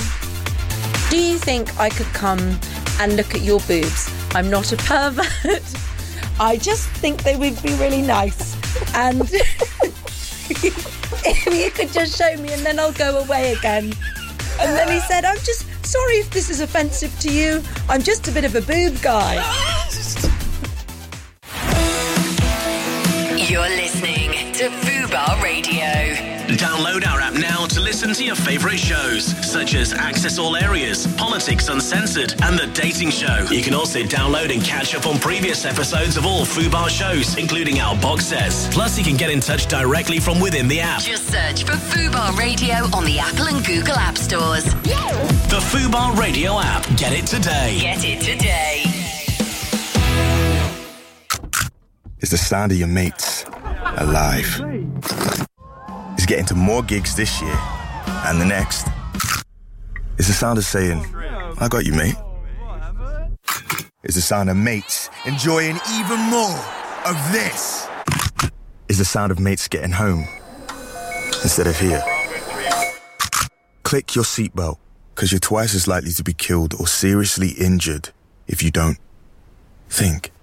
do you think I could come and look at your boobs? I'm not a pervert. I just think they would be really nice. And if you could just show me and then I'll go away again. And then he said, I'm just sorry if this is offensive to you. I'm just a bit of a boob guy. You're listening to Fubar Radio. Download our app now to listen to your favourite shows, such as Access All Areas, Politics Uncensored, and The Dating Show. You can also download and catch up on previous episodes of all Fubar shows, including our box sets. Plus, you can get in touch directly from within the app. Just search for Fubar Radio on the Apple and Google App Stores. The Fubar Radio app. Get it today. Get it today. It's the sound of your mates alive. It's getting to more gigs this year and the next. It's the sound of saying, I got you, mate. It's the sound of mates enjoying even more of this. It's the sound of mates getting home instead of here. Click your seatbelt, because you're twice as likely to be killed or seriously injured if you don't. Think.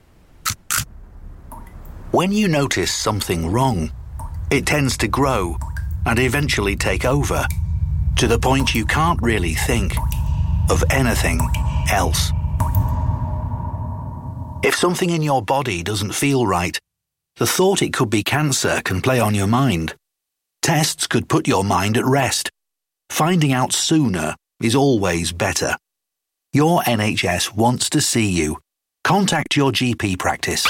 When you notice something wrong, it tends to grow and eventually take over, to the point you can't really think of anything else. If something in your body doesn't feel right, the thought it could be cancer can play on your mind. Tests could put your mind at rest. Finding out sooner is always better. Your N H S wants to see you. Contact your G P practice.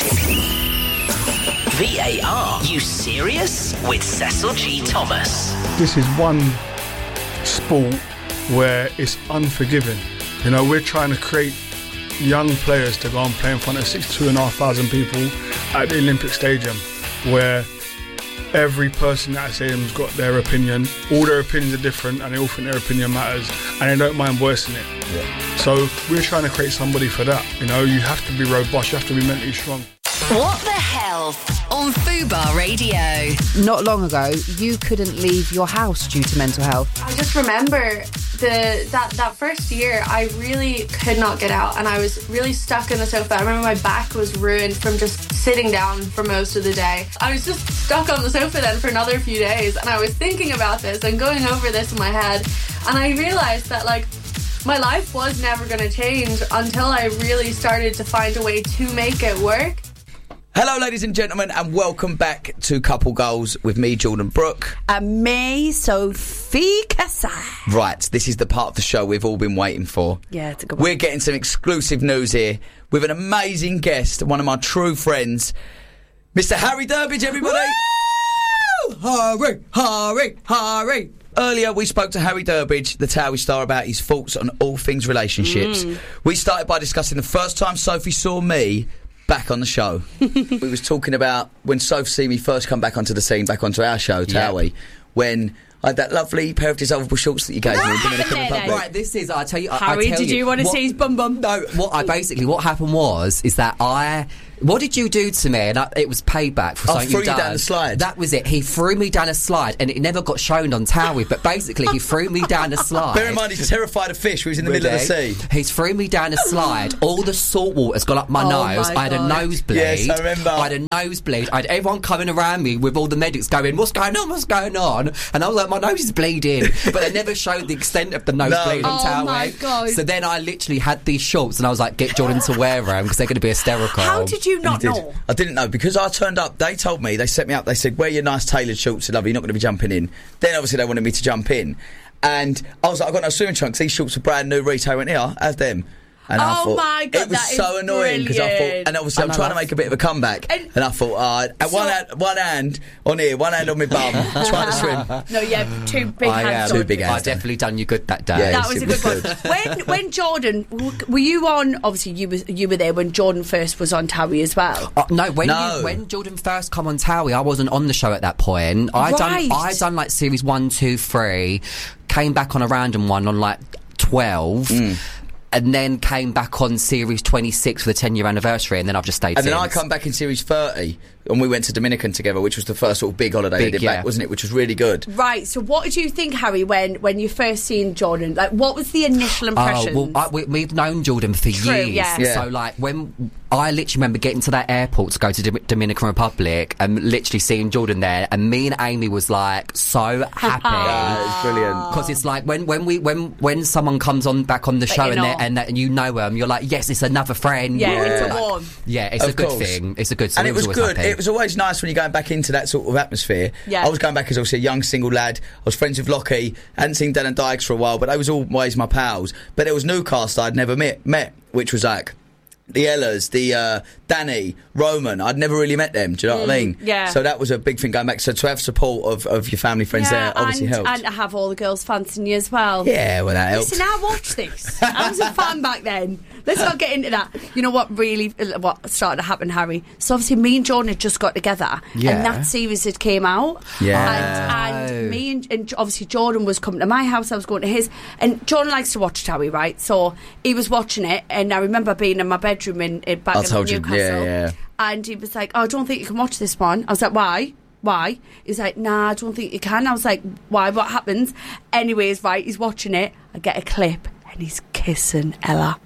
V A R, you serious? With Cecil G. Thomas. This is one sport where it's unforgiving. You know, we're trying to create young players to go and play in front of sixty-two and a half thousand people at the Olympic Stadium, where every person at the stadium's got their opinion. All their opinions are different, and they all think their opinion matters, and they don't mind voicing it. Yeah. So we're trying to create somebody for that. You know, you have to be robust, you have to be mentally strong. What the Health on Fubar Radio. Not long ago, you couldn't leave your house due to mental health. I just remember the that, that first year, I really could not get out, and I was really stuck in the sofa. I remember my back was ruined from just sitting down for most of the day. I was just stuck on the sofa then for another few days, and I was thinking about this and going over this in my head, and I realised that, like, my life was never going to change until I really started to find a way to make it work. Hello, ladies and gentlemen, and welcome back to Couple Goals with me, Jordan Brooke. And me, Sophie Kasai. Right, this is the part of the show we've all been waiting for. Yeah, it's a good one. We're getting some exclusive news here with an amazing guest, one of my true friends, Mister Harry Durbidge, everybody. Woo! Harry, Harry, Harry. Earlier, we spoke to Harry Durbidge, the Towie star, about his thoughts on all things relationships. Mm. We started by discussing the first time Sophie saw me back on the show. We was talking about when Sophie see me first come back onto the scene, back onto our show, Towie, yep. when I had that lovely pair of dissolvable shorts that you gave me in Dominican Republic. Right, this is, I tell you, I, Harry, I tell did you, you want to see his bum bum? No, what I basically, what happened was, is that I... What did you do to me? And I, it was payback for I something threw you you done. down the slide. That was it. He threw me down a slide, and it never got shown on Towie. But basically, he threw me down a slide. Bear in mind, he's terrified of fish. He was in the middle of the sea. He's threw me down a slide. All the salt water's gone up my oh nose. My I had God. a nosebleed. Yes, I remember. I had a nosebleed. I had everyone coming around me with all the medics going, "What's going on? What's going on?" And I was like, "My nose is bleeding." But they never showed the extent of the nosebleed no. on Oh Towie. my God. So then I literally had these shorts, and I was like, "Get Jordan to wear them because they're going to be hysterical." How did you not did. know? I didn't know because I turned up. They told me, they set me up. They said, "Wear your nice tailored shorts, lovely. You're not going to be jumping in." Then obviously they wanted me to jump in, and I was like, "I got no swimming trunks. These shorts are brand new retail." I went, "Here, have them." And I oh thought, my God, it was that so is annoying because I thought, brilliant. and obviously I'm And I trying to love- make a bit of a comeback, and, And I thought, uh, at so- one hand, one hand on here, one hand on my bum, trying to swim. No, yeah, two big I, hands. um, Two big I hands. definitely done you good that day. Yeah, That was it a good was one. good. When when Jordan, w- were you on? Obviously, you was you were there when Jordan first was on Towie as well. Uh, no, when No. You, when Jordan first come on Towie, I wasn't on the show at that point. I Right. done I done like series one, two, three, came back on a random one on like twelve. Mm. And then came back on series twenty-six for the ten year anniversary, and then I've just stayed And since. then I come back in series thirty, and we went to Dominican together, which was the first sort of big holiday I Big, did yeah. back, wasn't it? Which was really good. Right. So, what did you think, Harry, when when you first seen Jordan? Like, what was the initial impression? Oh, well, I, we, we've known Jordan for True, years. yeah. Yeah. So, like, when I literally remember getting to that airport to go to Dom- Dominican Republic and literally seeing Jordan there, and me and Amy was like so happy. Yeah, it's brilliant. Because it's like when, when we when when someone comes on back on the But show you and, know. they're- and, that- and you know them, you're like, yes, it's another friend. Yeah, it's a Like, warm. Yeah, it's Of a good course. thing. It's a good. So And we it was always good. happy. It was always nice when you're going back into that sort of atmosphere. Yeah. I was going back as obviously a young single lad. I was friends with Lockie. Hadn't seen Dan and Dykes for a while, but they was always my pals. But there was new cast I'd never met, met which was like the Ellas, the uh, Danny, Roman. I'd never really met them. Do you know what I mean? yeah. So that was a big thing going back. So to have support of, of your family, friends Yeah, there obviously and, helps. and to have all the girls fancying you as well. Yeah, well, that helps. Listen, I watched this. I was a fan back then. Let's not get into that. You know what really, what started to happen, Harry? So obviously me and Jordan had just got together. Yeah. And that series had came out. Yeah. And, and me and, and obviously Jordan was coming to my house, I was going to his. And Jordan likes to watch Towie, right? So he was watching it, and I remember being in my bedroom in, in back I in told you, Newcastle. yeah, yeah. And he was like, oh, I don't think you can watch this one. I was like, why? Why? He's like, nah, I don't think you can. I was like, why? What happens? Anyways, right, he's watching it. I get a clip, and he's kissing Ella.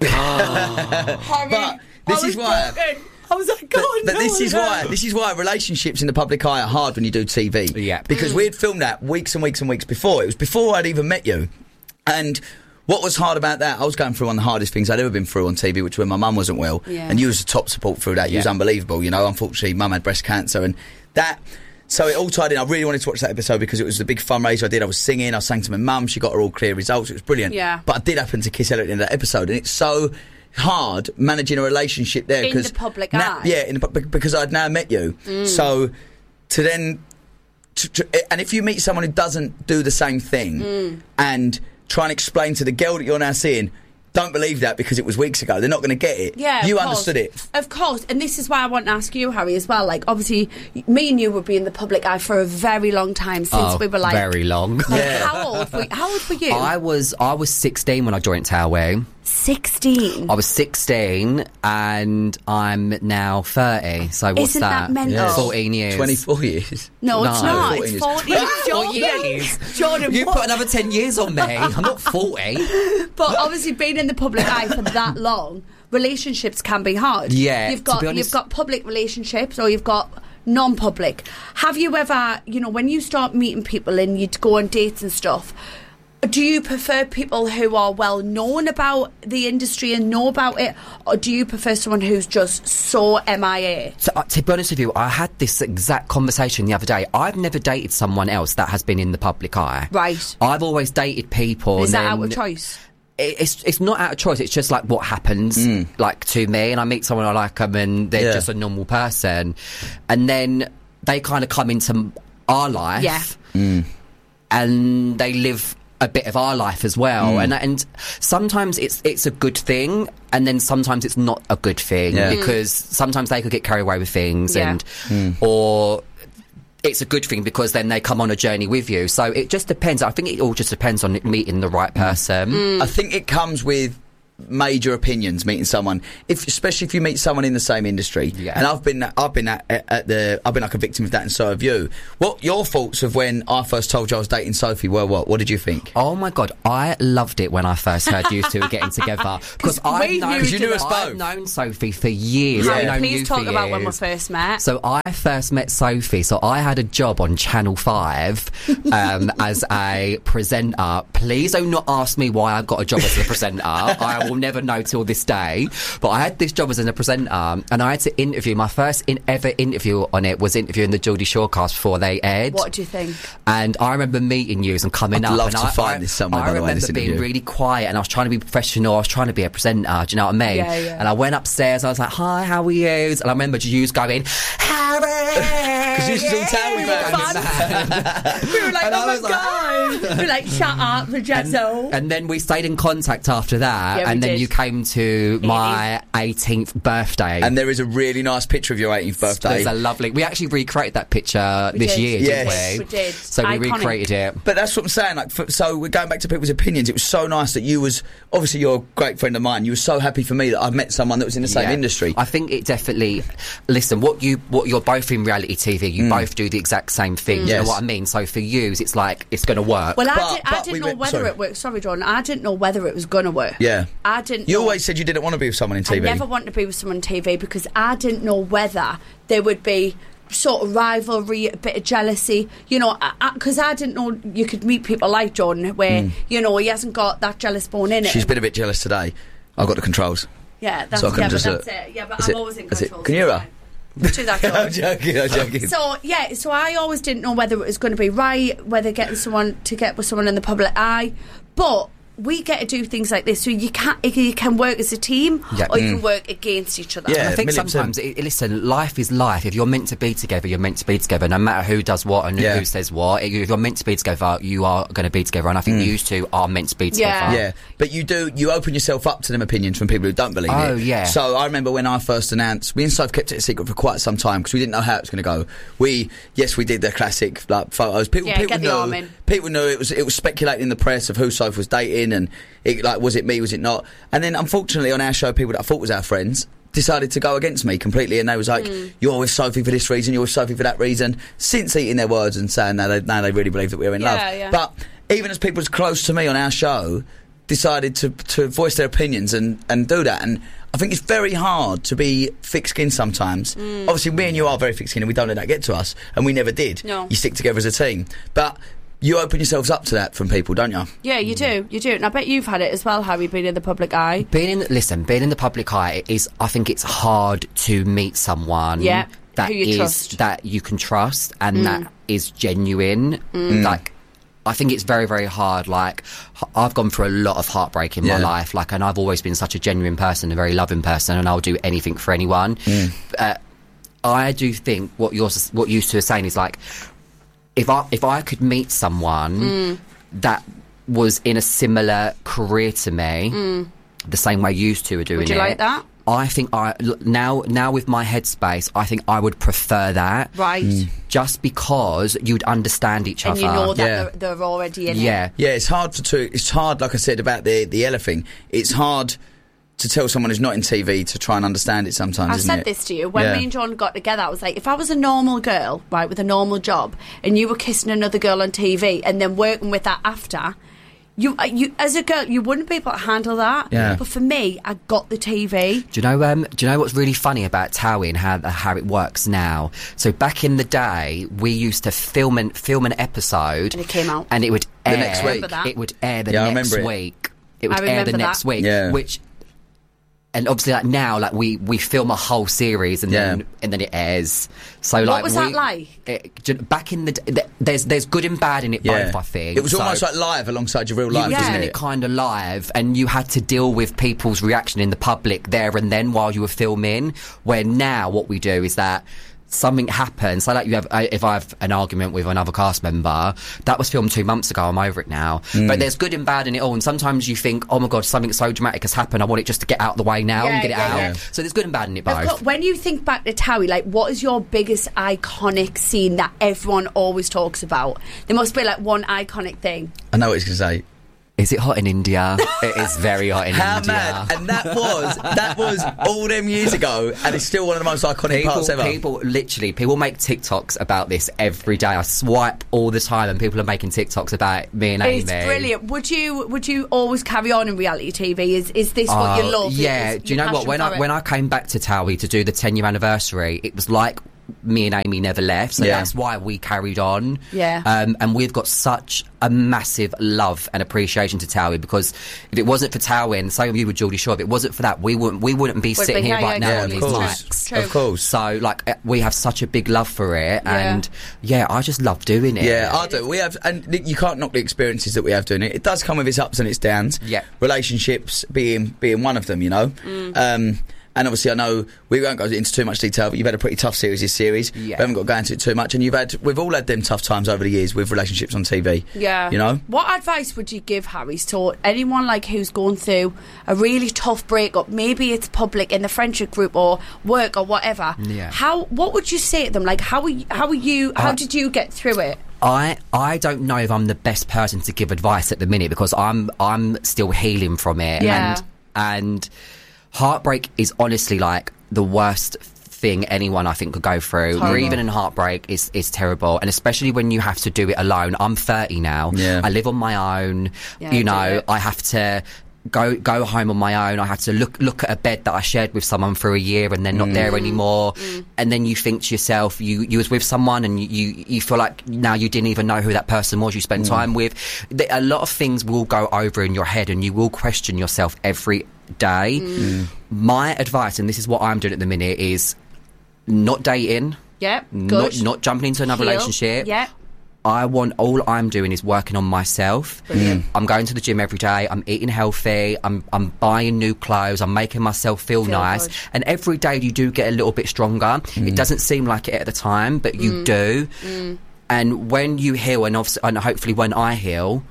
Harry, But this I is was why- broken. I was like, God, But no, this is no. why this is why relationships in the public eye are hard when you do T V. Yeah. Because we had filmed that weeks and weeks and weeks before. It was before I'd even met you. And what was hard about that, I was going through one of the hardest things I'd ever been through on T V, which was when my mum wasn't well. Yeah. And you was the top support through that. You was Yeah. unbelievable, you know. Unfortunately, mum had breast cancer, and that... So it all tied in. I really wanted to watch that episode because it was the big fundraiser I did. I was singing, I sang to my mum, she got her all clear results. It was brilliant. Yeah. But I did happen to kiss Ella at the end of that episode, and it's so hard managing a relationship there. In 'cause the public now- eye. Yeah, in the, pu- because I'd now met you. Mm. So to then... To, to, and if you meet someone who doesn't do the same thing Mm. and try and explain to the girl that you're now seeing, don't believe that because it was weeks ago, they're not going to get it. Yeah, you of course. understood it. Of course, and this is why I want to ask you, Harry, as well. Like, obviously, me and you would be in the public eye for a very long time since Oh, we were like very long. Like, how old? Were, how old were you? I was I was sixteen when I joined Towie. Sixteen. I was sixteen and I'm now thirty. So what's Isn't that? that mental? Yeah. fourteen years. twenty-four years. No, it's No. not. fourteen It's years. forty. Jordan, Jordan, You what? put another ten years on me. I'm not forty. But obviously, being in the public eye for that long, relationships can be hard. Yeah, you've to got be honest- you've got public relationships, or you've got non-public. Have you ever, you know, when you start meeting people and you'd go on dates and stuff, do you prefer people who are well known about the industry and know about it, or do you prefer someone who's just so M I A? So, uh, to be honest with you, I had this exact conversation the other day. I've never dated someone else that has been in the public eye. Right. I've always dated people. Is that and out then, of choice? it- It's it's not out of choice. It's just like what happens, Mm. like to me, and I meet someone I like them, and they're Yeah. just a normal person, and then they kind of come into our life, Yeah. Mm. and they live a bit of our life as well, Mm. and and sometimes it's it's a good thing, and then sometimes it's not a good thing Yeah. because sometimes they could get carried away with things, Yeah. and Mm. or it's a good thing because then they come on a journey with you. So it just depends. I think it all just depends on meeting the right person. I think it comes with major opinions meeting someone, if especially if you meet someone in the same industry. Yeah. And I've been I've been at, at, at the I've been like a victim of that, and so have you. What your thoughts of when I first told you I was dating Sophie were? What what did you think? Oh my god, I loved it when I first heard you two were getting together because I've we known, knew you knew us I've both. known Sophie for years. Yeah. I've known Please you talk for about when we years. first met. So I first met Sophie. So I had a job on Channel Five um, as a presenter. Please do not ask me why I got a job as a presenter. I will never know till this day. But I had this job as a presenter, and I had to interview. My first in, ever interview on it was interviewing the Geordie Shorecast before they aired. What do you think? And I remember meeting you and coming I'd up. love and to I, find I, this somewhere, I by the way, remember this being interview. really quiet, and I was trying to be professional. I was trying to be a presenter. Do you know what I mean? Yeah, yeah. And I went upstairs. I was like, "Hi, how are you?" And I remember you going, "Harry," Because you used to all tell me about it. We were like, And I oh my was like- god. We were like, shut up, Jezzo. And then we stayed in contact after that, Yeah, we and then did. you came to my eighteenth birthday. And there is a really nice picture of your eighteenth birthday. There's a lovely. We actually recreated that picture We this did. year, Yes. didn't we? We did. So we Iconic. recreated it. But that's what I'm saying. Like, for, so we're going back to people's opinions. It was so nice that you was obviously you're a great friend of mine. You were so happy for me that I've met someone that was in the same Yeah. industry. I think it definitely. Listen, what you what you're both in reality T V. You Mm. both do the exact same thing. You Yes. know what I mean? So for you, it's like it's going to work. Well, I, But- did, I but didn't we know went- whether sorry. it worked. Sorry, Jordan. I didn't know whether it was going to work. Yeah. I didn't You know. always said you didn't want to be with someone in T V. I never wanted to be with someone on T V because I didn't know whether there would be sort of rivalry, a bit of jealousy, you know, because I, I, I didn't know you could meet people like Jordan where, Mm. you know, he hasn't got that jealous bone in it. She's been a bit jealous today. I've got the controls. Yeah, that's, so I can yeah, just, but uh, that's it. Yeah, but that's I'm it. always in That's it. control. Can you hear her? To that I'm Jordan. joking, I'm joking. So yeah, so I always didn't know whether it was going to be right, whether getting someone to get with someone in the public eye, but we get to do things like this, so you can you can work as a team, Yeah. or you Mm. can work against each other. Yeah. I think million sometimes, it, listen, life is life. If you're meant to be together, you're meant to be together. No matter who does what and Yeah. who says what. If you're meant to be together, you are going to be together. And I think Mm. you two are meant to be Yeah. together. Yeah, but you do, you open yourself up to them opinions from people who don't believe it. Oh, yeah. So I remember when I first announced, me and Soph kept it a secret for quite some time because we didn't know how it was going to go. We, yes, we did the classic like photos. People, Yeah, people get the arm knew, in. people knew it was, it was speculating in the press of who Soph was dating and it, like, was it me, was it not? And then unfortunately on our show, people that I thought was our friends decided to go against me completely, and they was like, Mm. you're with Sophie for this reason, you're with Sophie for that reason, since eating their words and saying now they, now they really believe that we're in Yeah, love. yeah. But even as people as close to me on our show decided to to voice their opinions and, and do that, and I think it's very hard to be thick-skinned sometimes. Mm. Obviously, me and you are very thick-skinned and we don't let that get to us, and we never did. No. You stick together as a team. But you open yourselves up to that from people, don't you? Yeah, you do, you do, and I bet you've had it as well, Harry, being in the public eye. Being in, listen, being in the public eye it is, I think it's hard to meet someone Yeah, that who you is trust. that you can trust and Mm. that is genuine. Mm. Like, I think it's very, very hard. Like, h- I've gone through a lot of heartbreak in Yeah. my life. Like, and I've always been such a genuine person, a very loving person, and I'll do anything for anyone. Mm. Uh, I do think what you're s- what you two are saying is like, if I if I could meet someone Mm. that was in a similar career to me, Mm. the same way you two are doing Would you it. like that? I think I l- now now with my headspace, I think I would prefer that. Right. Mm. Just because you'd understand each And other. you know that Yeah. they're, they're already in it. Yeah. Yeah, it's hard for two. It's hard, like I said about the the Ella thing. It's hard to tell someone who's not in T V to try and understand it sometimes. I isn't said it? this to you when Yeah. me and John got together. I was like, if I was a normal girl, right, with a normal job, and you were kissing another girl on T V and then working with that after, You, uh, you, as a girl, you wouldn't be able to handle that. Yeah. But for me, I got the T V. Do you know? Um, do you know what's really funny about Towie and how how it works now? So back in the day, we used to film an film an episode, And it came out. and it would The air. next week. Remember that. It would air the Yeah, I next remember it. week. It would I air the remember next that. week. Yeah. Which. And obviously, like now, like we, we film a whole series and Yeah. then and then it airs. So like, What was that we- like? It, j- back in the d- th- there's there's good and bad in it Yeah. both. I think It was So almost like live alongside your real you life, were wasn't doing it? it kind of live, and you had to deal with people's reaction in the public there and then while you were filming. Where now, what we do is that. Something happens. So, like, you have, I- if I have an argument with another cast member, that was filmed two months ago. I'm over it now. Mm. But there's good and bad in it all. And sometimes you think, oh my god, something so dramatic has happened. I want it just to get out of the way now Yeah, and get it yeah, out. yeah. So there's good and bad in it Of both. course, when you think back to Towie, like, what is your biggest iconic scene that everyone always talks about? There must be like one iconic thing. I know what he's going to say. Is it hot in India? It is very hot in How India. mad! And that was that was all them years ago, and it's still one of the most iconic People, parts ever. people, literally, people make TikToks about this every day. I swipe all the time, and people are making TikToks about me and It's Amy. brilliant. Would you would you always carry on in reality T V? Is is this what you Oh, love? Yeah. Is Do you your know what? passion When for I it? when I came back to Towie to do the ten year anniversary, it was like me and Amy never left. So Yeah. that's why we carried on. Yeah. Um, and we've got such a massive love and appreciation to Towie, because if it wasn't for Towie, and same with you with Geordie Shore, if it wasn't for that, we wouldn't we wouldn't be Would sitting be- here yeah, right yeah, now yeah, on of these course. mics. True. Of course. So like uh, we have such a big love for it, Yeah. and yeah, I just love doing it. Yeah, I do. We have, and you can't knock the experiences that we have doing it. It does come with its ups and its downs. Yeah. Relationships being being one of them, you know. Mm. Um, and obviously, I know we won't go into too much detail, but you've had a pretty tough series this series. Yeah. We haven't got to go into it too much, and you've had we've all had them tough times over the years with relationships on T V. Yeah. You know. What advice would you give, Harry, to anyone like who's going through a really tough breakup? Maybe it's public in the friendship group or work or whatever. Yeah. How? What would you say to them? Like, how are you, how are you? How Uh, did you get through it? I I don't know if I'm the best person to give advice at the minute, because I'm I'm still healing from it. Yeah. And and heartbreak is honestly like the worst thing anyone I think could go through. Horrible. Grieving and heartbreak is is terrible, and especially when you have to do it alone. I'm thirty now. Yeah. I live on my own. Yeah, I you do know, it. I have to go go home on my own. I had to look look at a bed that I shared with someone for a year and they're not Mm. there anymore. Mm. And then you think to yourself, you you was with someone and you you, you feel like now you didn't even know who that person was you spent Mm. time with. The- A lot of things will go over in your head and you will question yourself every day. Mm. My advice, and this is what I'm doing at the minute, is not dating. Yep. Not Good. not jumping into another Heal. relationship. Yep. I want, all I'm doing is working on myself. Brilliant. I'm going to the gym every day. I'm eating healthy. I'm I'm buying new clothes. I'm making myself feel, Feel nice. good. And every day you do get a little bit stronger. It doesn't seem like it at the time, but you Mm. do. Mm. And when you heal, and, obviously, and hopefully when I heal,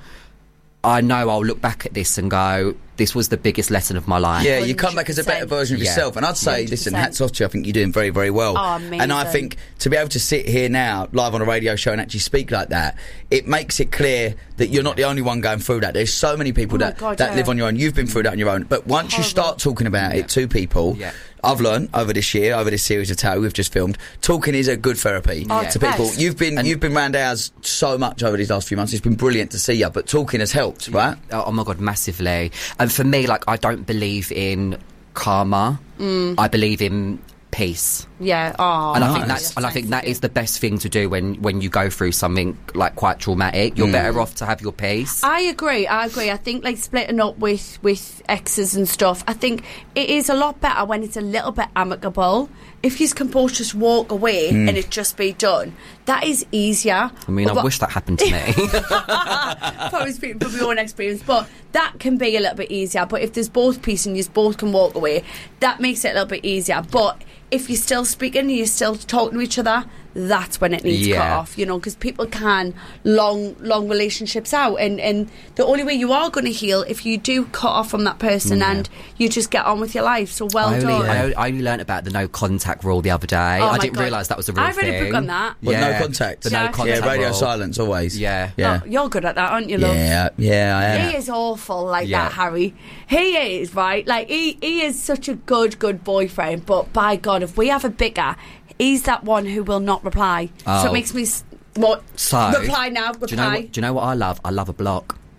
I know I'll look back at this and go, this was the biggest lesson of my life. Yeah, you come back as a better version of Yeah. yourself. And I'd say, one hundred listen, percent. hats off to you. I think you're doing very, very well. Oh, and I amazing. think to be able to sit here now, live on a radio show, and actually speak like that, it makes it clear that you're not the only one going through that. There's so many people Oh my that, God, that yeah. live on your own. You've been through that on your own. But once you start talking about it to people, Yeah. I've learned over this year, over this series of Towie we've just filmed, talking is a good therapy Oh, to it's people. best. You've been you've been round ours so much over these last few months. It's been brilliant to see you. But talking has helped, right? Oh, oh my God, massively. And for me, like, I don't believe in karma. Mm. I believe in peace. Yeah. Oh. And I think nice. that's and I think that is the best thing to do when when you go through something like quite traumatic. You're Mm. better off to have your peace. I agree. I agree. I think like splitting up with with exes and stuff. I think it is a lot better when it's a little bit amicable. If you can both just walk away Mm. and it just be done, that is easier. I mean, I But- wish that happened to me. Probably speaking from my own experience, but that can be a little bit easier. But if there's both peace and you both can walk away, that makes it a little bit easier. But if you're still speaking and you're still talking to each other, that's when it needs cut Yeah. off, you know, because people can long, long relationships out, and, and the only way you are going to heal if you do cut off from that person Yeah. and you just get on with your life. So well I only, done. I, only- I only learnt about the no contact rule the other day. Oh I my didn't God. realise that was a real I read a thing. book on that. What, no contact? The Yeah. no contact Yeah, radio rule. silence always. Yeah. Yeah. Oh, you're good at that, aren't you, love? Yeah, yeah, I am. He is awful like Yeah. that, Harry. He is, right? Like, he, he is such a good, good boyfriend, but by God, if we have a bicker, he's that one who will not reply. So Oh. it makes me... S- what? So, reply now, reply. Do you know what? Do you know what I love? I love a block.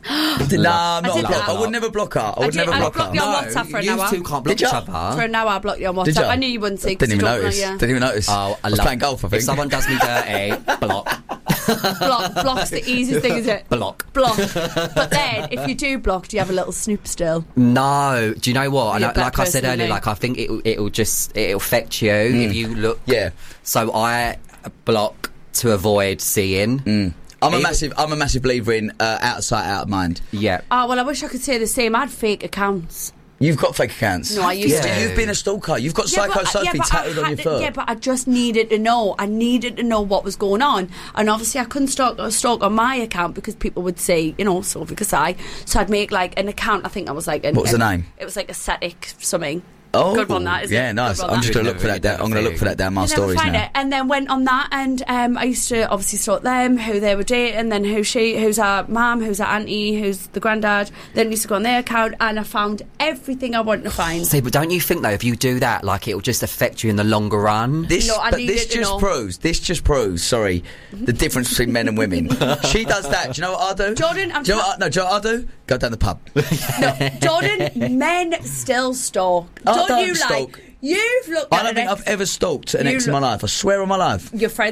No, I'm not I a did block. that. I would never block her. I would I did- never I block blocked her. you on WhatsApp for an you hour. two can't block Did each ya? other. For an hour, I blocked you on Did WhatsApp. ya? I knew you wouldn't see. 'cause Didn't even you don't notice. know, yeah. Didn't even notice. Oh, I, I was love playing golf, I think. If someone does me dirty, block. Block, block's the easiest thing, is it? Block. Block. But then, if you do block, do you have a little snoop still? No. Do you know what? And You're I, a bad like I said person, earlier, mate. like I think it'll, it'll just it'll affect you Mm. if you look. Yeah. So I block to avoid seeing. Mm. I'm a Even- massive, I'm a massive believer in uh, out of sight, out of mind. Yeah. Oh, well, I wish I could say the same. I had fake accounts. You've got fake accounts. No, I used yeah. to. You've been a stalker. You've got Yeah, Psycho but- Sophie yeah, but I tattooed on had your to- foot. Yeah, but I just needed to know. I needed to know what was going on. And obviously I couldn't stalk, stalk on my account because people would say, you know, Sophie Kasai. So I'd make like an account. I think I was like... An, What was the an- name? It was like Aesthetic something. Oh, good one, that, isn't yeah, it? nice. Good one, I'm just that. going to look for that. Down, I'm going to look for that down my You never stories find now. it. And then went on that, and um, I used to obviously stalk them, who they were dating, then who she, who's our mum, who's our auntie, who's the granddad. Then I used to go on their account, and I found everything I wanted to find. See, but don't you think though, if you do that, like it'll just affect you in the longer run? This, No, I but needed this to just know. proves. This just proves. Sorry, the difference between men and women. She does that. Do you know what I do? Jordan, I'm do you know try- what I, no, do you know what I do? Go down the pub. Jordan, men still stalk. I Don't, don't you stalk. like? You've looked I at don't an think ex- I've ever stalked an You ex in my look- life. I swear on my life. Your friends